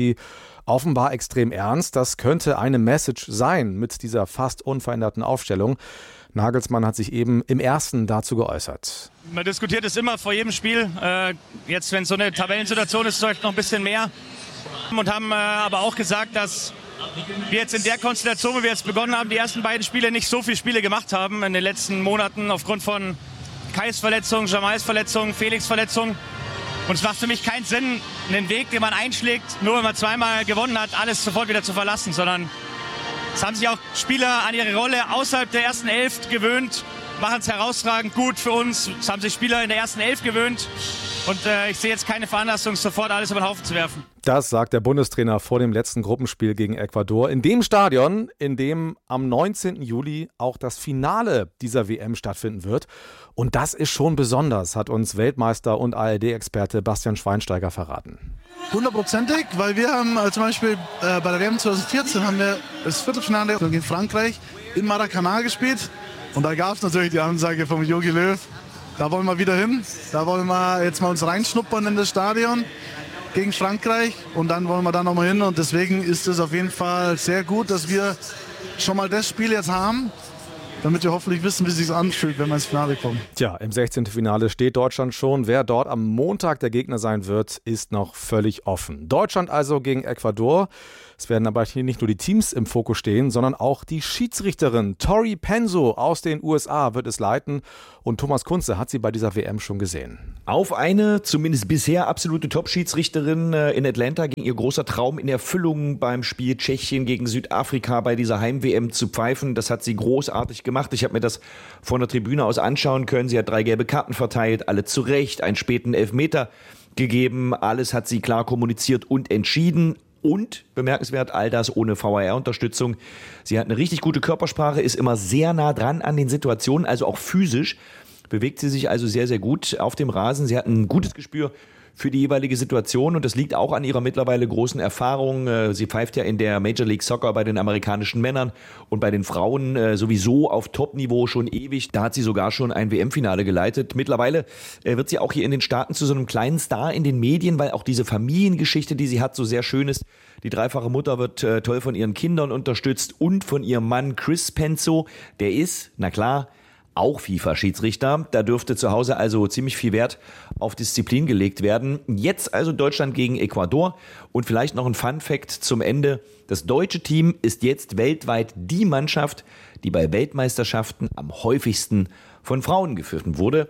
[SPEAKER 12] sie offenbar extrem ernst. Das könnte eine Message sein mit dieser fast unveränderten Aufstellung. Nagelsmann hat sich eben im ersten dazu geäußert.
[SPEAKER 14] Man diskutiert es immer vor jedem Spiel. Jetzt, wenn es so eine Tabellensituation ist, vielleicht noch ein bisschen mehr. Und haben aber auch gesagt, dass wir jetzt in der Konstellation, wie wir jetzt begonnen haben, die ersten beiden Spiele nicht so viele Spiele gemacht haben in den letzten Monaten aufgrund von Kais Verletzung, Jamais Verletzung, Felix Verletzung. Und es macht für mich keinen Sinn, einen Weg, den man einschlägt, nur wenn man zweimal gewonnen hat, alles sofort wieder zu verlassen, sondern es haben sich auch Spieler an ihre Rolle außerhalb der ersten 11 gewöhnt, machen es herausragend gut für uns. Es haben sich Spieler in der ersten 11 gewöhnt und ich sehe jetzt keine Veranlassung, sofort alles über den Haufen zu werfen.
[SPEAKER 12] Das sagt der Bundestrainer vor dem letzten Gruppenspiel gegen Ecuador. In dem Stadion, in dem am 19. Juli auch das Finale dieser WM stattfinden wird. Und das ist schon besonders, hat uns Weltmeister und ARD-Experte Bastian Schweinsteiger verraten.
[SPEAKER 15] 100%ig, weil wir haben zum Beispiel bei der WM 2014 haben wir das Viertelfinale gegen Frankreich in Maracanã gespielt. Und da gab es natürlich die Ansage vom Jogi Löw, da wollen wir wieder hin, da wollen wir jetzt mal uns reinschnuppern in das Stadion gegen Frankreich und dann wollen wir da nochmal hin. Und deswegen ist es auf jeden Fall sehr gut, dass wir schon mal das Spiel jetzt haben, damit wir hoffentlich wissen, wie es sich anfühlt, wenn wir ins Finale kommen.
[SPEAKER 12] Tja, im 16. Finale steht Deutschland schon. Wer dort am Montag der Gegner sein wird, ist noch völlig offen. Deutschland also gegen Ecuador. Es werden aber hier nicht nur die Teams im Fokus stehen, sondern auch die Schiedsrichterin Tori Penso aus den USA wird es leiten. Und Thomas Kunze hat sie bei dieser WM schon gesehen.
[SPEAKER 16] Auf eine, zumindest bisher absolute Top-Schiedsrichterin in Atlanta ging ihr großer Traum in Erfüllung beim Spiel Tschechien gegen Südafrika bei dieser Heim-WM zu pfeifen. Das hat sie großartig gemacht. Ich habe mir das von der Tribüne aus anschauen können. Sie hat 3 gelbe Karten verteilt, alle zu Recht, einen späten Elfmeter gegeben. Alles hat sie klar kommuniziert und entschieden. Und, bemerkenswert, all das ohne VAR-Unterstützung. Sie hat eine richtig gute Körpersprache, ist immer sehr nah dran an den Situationen, also auch physisch. Bewegt sie sich also sehr, sehr gut auf dem Rasen. Sie hat ein gutes Gespür für die jeweilige Situation und das liegt auch an ihrer mittlerweile großen Erfahrung. Sie pfeift ja in der Major League Soccer bei den amerikanischen Männern und bei den Frauen sowieso auf Top-Niveau schon ewig. Da hat sie sogar schon ein WM-Finale geleitet. Mittlerweile wird sie auch hier in den Staaten zu so einem kleinen Star in den Medien, weil auch diese Familiengeschichte, die sie hat, so sehr schön ist. Die dreifache Mutter wird toll von ihren Kindern unterstützt und von ihrem Mann Chris Penso. Der ist, na klar, auch FIFA-Schiedsrichter. Da dürfte zu Hause also ziemlich viel Wert auf Disziplin gelegt werden. Jetzt also Deutschland gegen Ecuador. Und vielleicht noch ein Fun-Fact zum Ende. Das deutsche Team ist jetzt weltweit die Mannschaft, die bei Weltmeisterschaften am häufigsten von Frauen geführt wurde.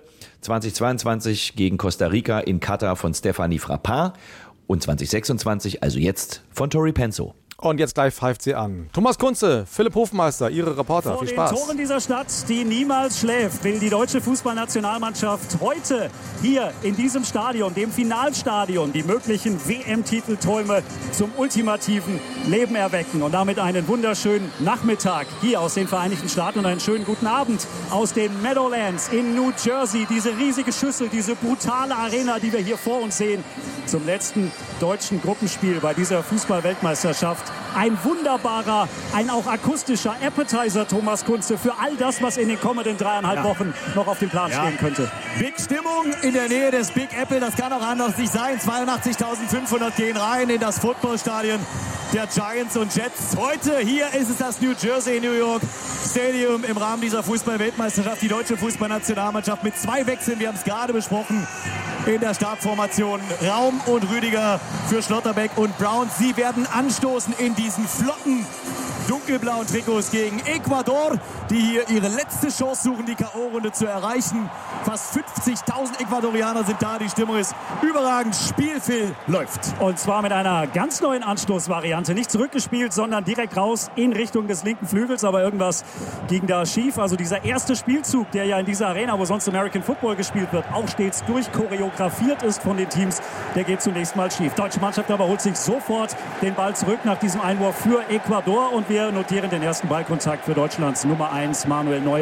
[SPEAKER 16] 2022 gegen Costa Rica in Katar von Stephanie Frappard und 2026 also jetzt von Tori Penso.
[SPEAKER 12] Und jetzt gleich pfeift sie an. Thomas Kunze, Philipp Hofmeister, Ihre Reporter. Viel Spaß.
[SPEAKER 17] Vor den Toren dieser Stadt, die niemals schläft, will die deutsche Fußballnationalmannschaft heute hier in diesem Stadion, dem Finalstadion, die möglichen WM-Titelträume zum ultimativen Leben erwecken. Und damit einen wunderschönen Nachmittag hier aus den Vereinigten Staaten und einen schönen guten Abend aus den Meadowlands in New Jersey. Diese riesige Schüssel, diese brutale Arena, die wir hier vor uns sehen, zum letzten deutschen Gruppenspiel bei dieser Fußball-Weltmeisterschaft. Ein wunderbarer, ein auch akustischer Appetizer, Thomas Kunze, für all das, was in den kommenden 3,5 Wochen noch auf dem Plan stehen könnte.
[SPEAKER 18] Big Stimmung in der Nähe des Big Apple, das kann auch anders nicht sein. 82.500 gehen rein in das Footballstadion der Giants und Jets. Heute hier ist es das New Jersey, New York Stadium im Rahmen dieser Fußball-Weltmeisterschaft. Die deutsche Fußballnationalmannschaft mit 2 Wechseln, wir haben es gerade besprochen, in der Startformation. Raum und Rüdiger für Schlotterbeck und Brown. Sie werden anstoßen in diesen flotten dunkelblauen Trikots gegen Ecuador, die hier ihre letzte Chance suchen, die K.O.-Runde zu erreichen. Fast 50.000 Ecuadorianer sind da. Die Stimmung ist überragend. Spielfilm läuft.
[SPEAKER 17] Und zwar mit einer ganz neuen Anstoßvariante. Nicht zurückgespielt, sondern direkt raus in Richtung des linken Flügels. Aber irgendwas ging da schief. Also dieser erste Spielzug, der ja in dieser Arena, wo sonst American Football gespielt wird, auch stets durchchoreografiert ist von den Teams, der geht zunächst mal schief. Deutsche Mannschaft aber holt sich sofort den Ball zurück nach diesem Einwurf für Ecuador. Und wir notieren den ersten Ballkontakt für Deutschlands Nummer 1, Manuel Neuer.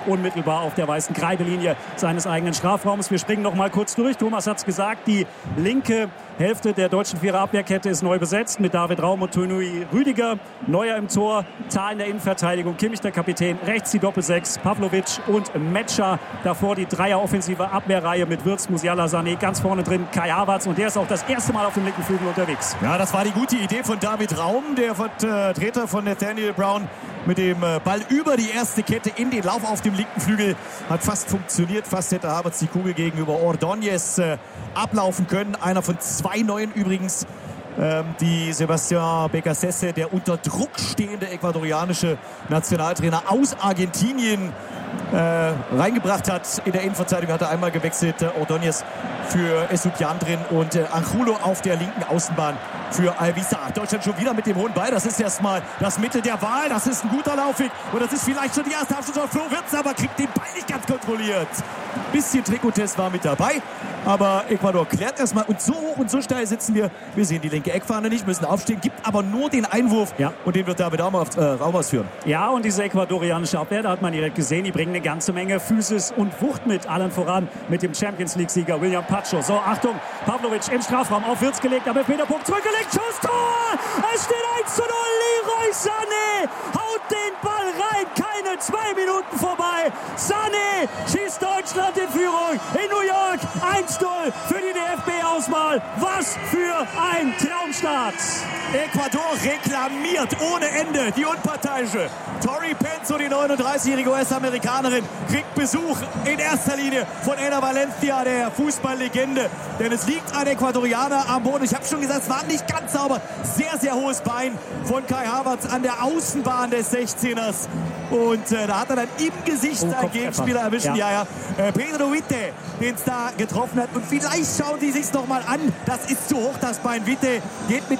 [SPEAKER 17] unmittelbar auf der weißen Kreidelinie seines eigenen Strafraums. Wir springen noch mal kurz durch. Thomas hat es gesagt, die linke Hälfte der deutschen Vierer-Abwehrkette ist neu besetzt mit David Raum und Tonui Rüdiger. Neuer im Tor, Thal in der Innenverteidigung, Kimmich der Kapitän, rechts die Doppelsechs, Pavlovic und Metscher. Davor die Dreier-offensive Abwehrreihe mit Wirtz, Musiala, Sané, ganz vorne drin Kai Havertz und der ist auch das erste Mal auf dem linken Flügel unterwegs.
[SPEAKER 18] Ja, das war die gute Idee von David Raum, der Vertreter von Nathaniel Brown, mit dem Ball über die erste Kette in den Lauf auf dem linken Flügel. Hat fast funktioniert, fast hätte Havertz die Kugel gegenüber Ordóñez ablaufen können. Einer von 2 Neuen übrigens, die Sebastián Beccacece, der unter Druck stehende ecuadorianische Nationaltrainer aus Argentinien, reingebracht hat. In der Innenverteidigung hat er einmal gewechselt, Ordóñez für Estupiñán drin und Angulo auf der linken Außenbahn für Alvisa. Deutschland schon wieder mit dem hohen Ball. Das ist erstmal das Mittel der Wahl. Das ist ein guter Laufweg. Und das ist vielleicht schon die erste Abschluss auf Flo Wirtz, aber kriegt den Ball nicht ganz kontrolliert. Bisschen Trikottest war mit dabei. Aber Ecuador klärt erstmal. Und so hoch und so steil sitzen wir. Wir sehen die linke Eckfahne nicht, müssen aufstehen. Gibt aber nur den Einwurf. Ja. Und den wird David Raum ausführen.
[SPEAKER 17] Ja, und diese ecuadorianische Abwehr, da hat man direkt gesehen, die bringen eine ganze Menge Physis und Wucht mit. Allen voran mit dem Champions-League-Sieger William Pacho. So, Achtung, Pavlovic im Strafraum auf Wirtz gelegt, aber Peterpunkt zurückgelegt, Schuss, Tor! Es steht 1:0, Leroy Sané haut den Ball rein, keine 2 Minuten vorbei. Sané schießt Deutschland in Führung in New York, 1:0 für die DFB-Auswahl. Was für ein Traumstart!
[SPEAKER 18] Ecuador reklamiert ohne Ende die Unparteiische. Tori Penzo, die 39-jährige US-Amerikanerin, kriegt Besuch in erster Linie von Ena Valencia, der Fußballlegende. Denn es liegt ein Ecuadorianer am Boden. Ich habe schon gesagt, es war nicht ganz sauber. Sehr, sehr hohes Bein von Kai Havertz an der Außenbahn des 16ers. Und da hat er dann im Gesicht seinen Gegenspieler erwischen. Ja. Pedro Witte, den es da getroffen hat. Und vielleicht schauen die sich noch mal an. Das ist zu hoch, das Bein. Witte geht mit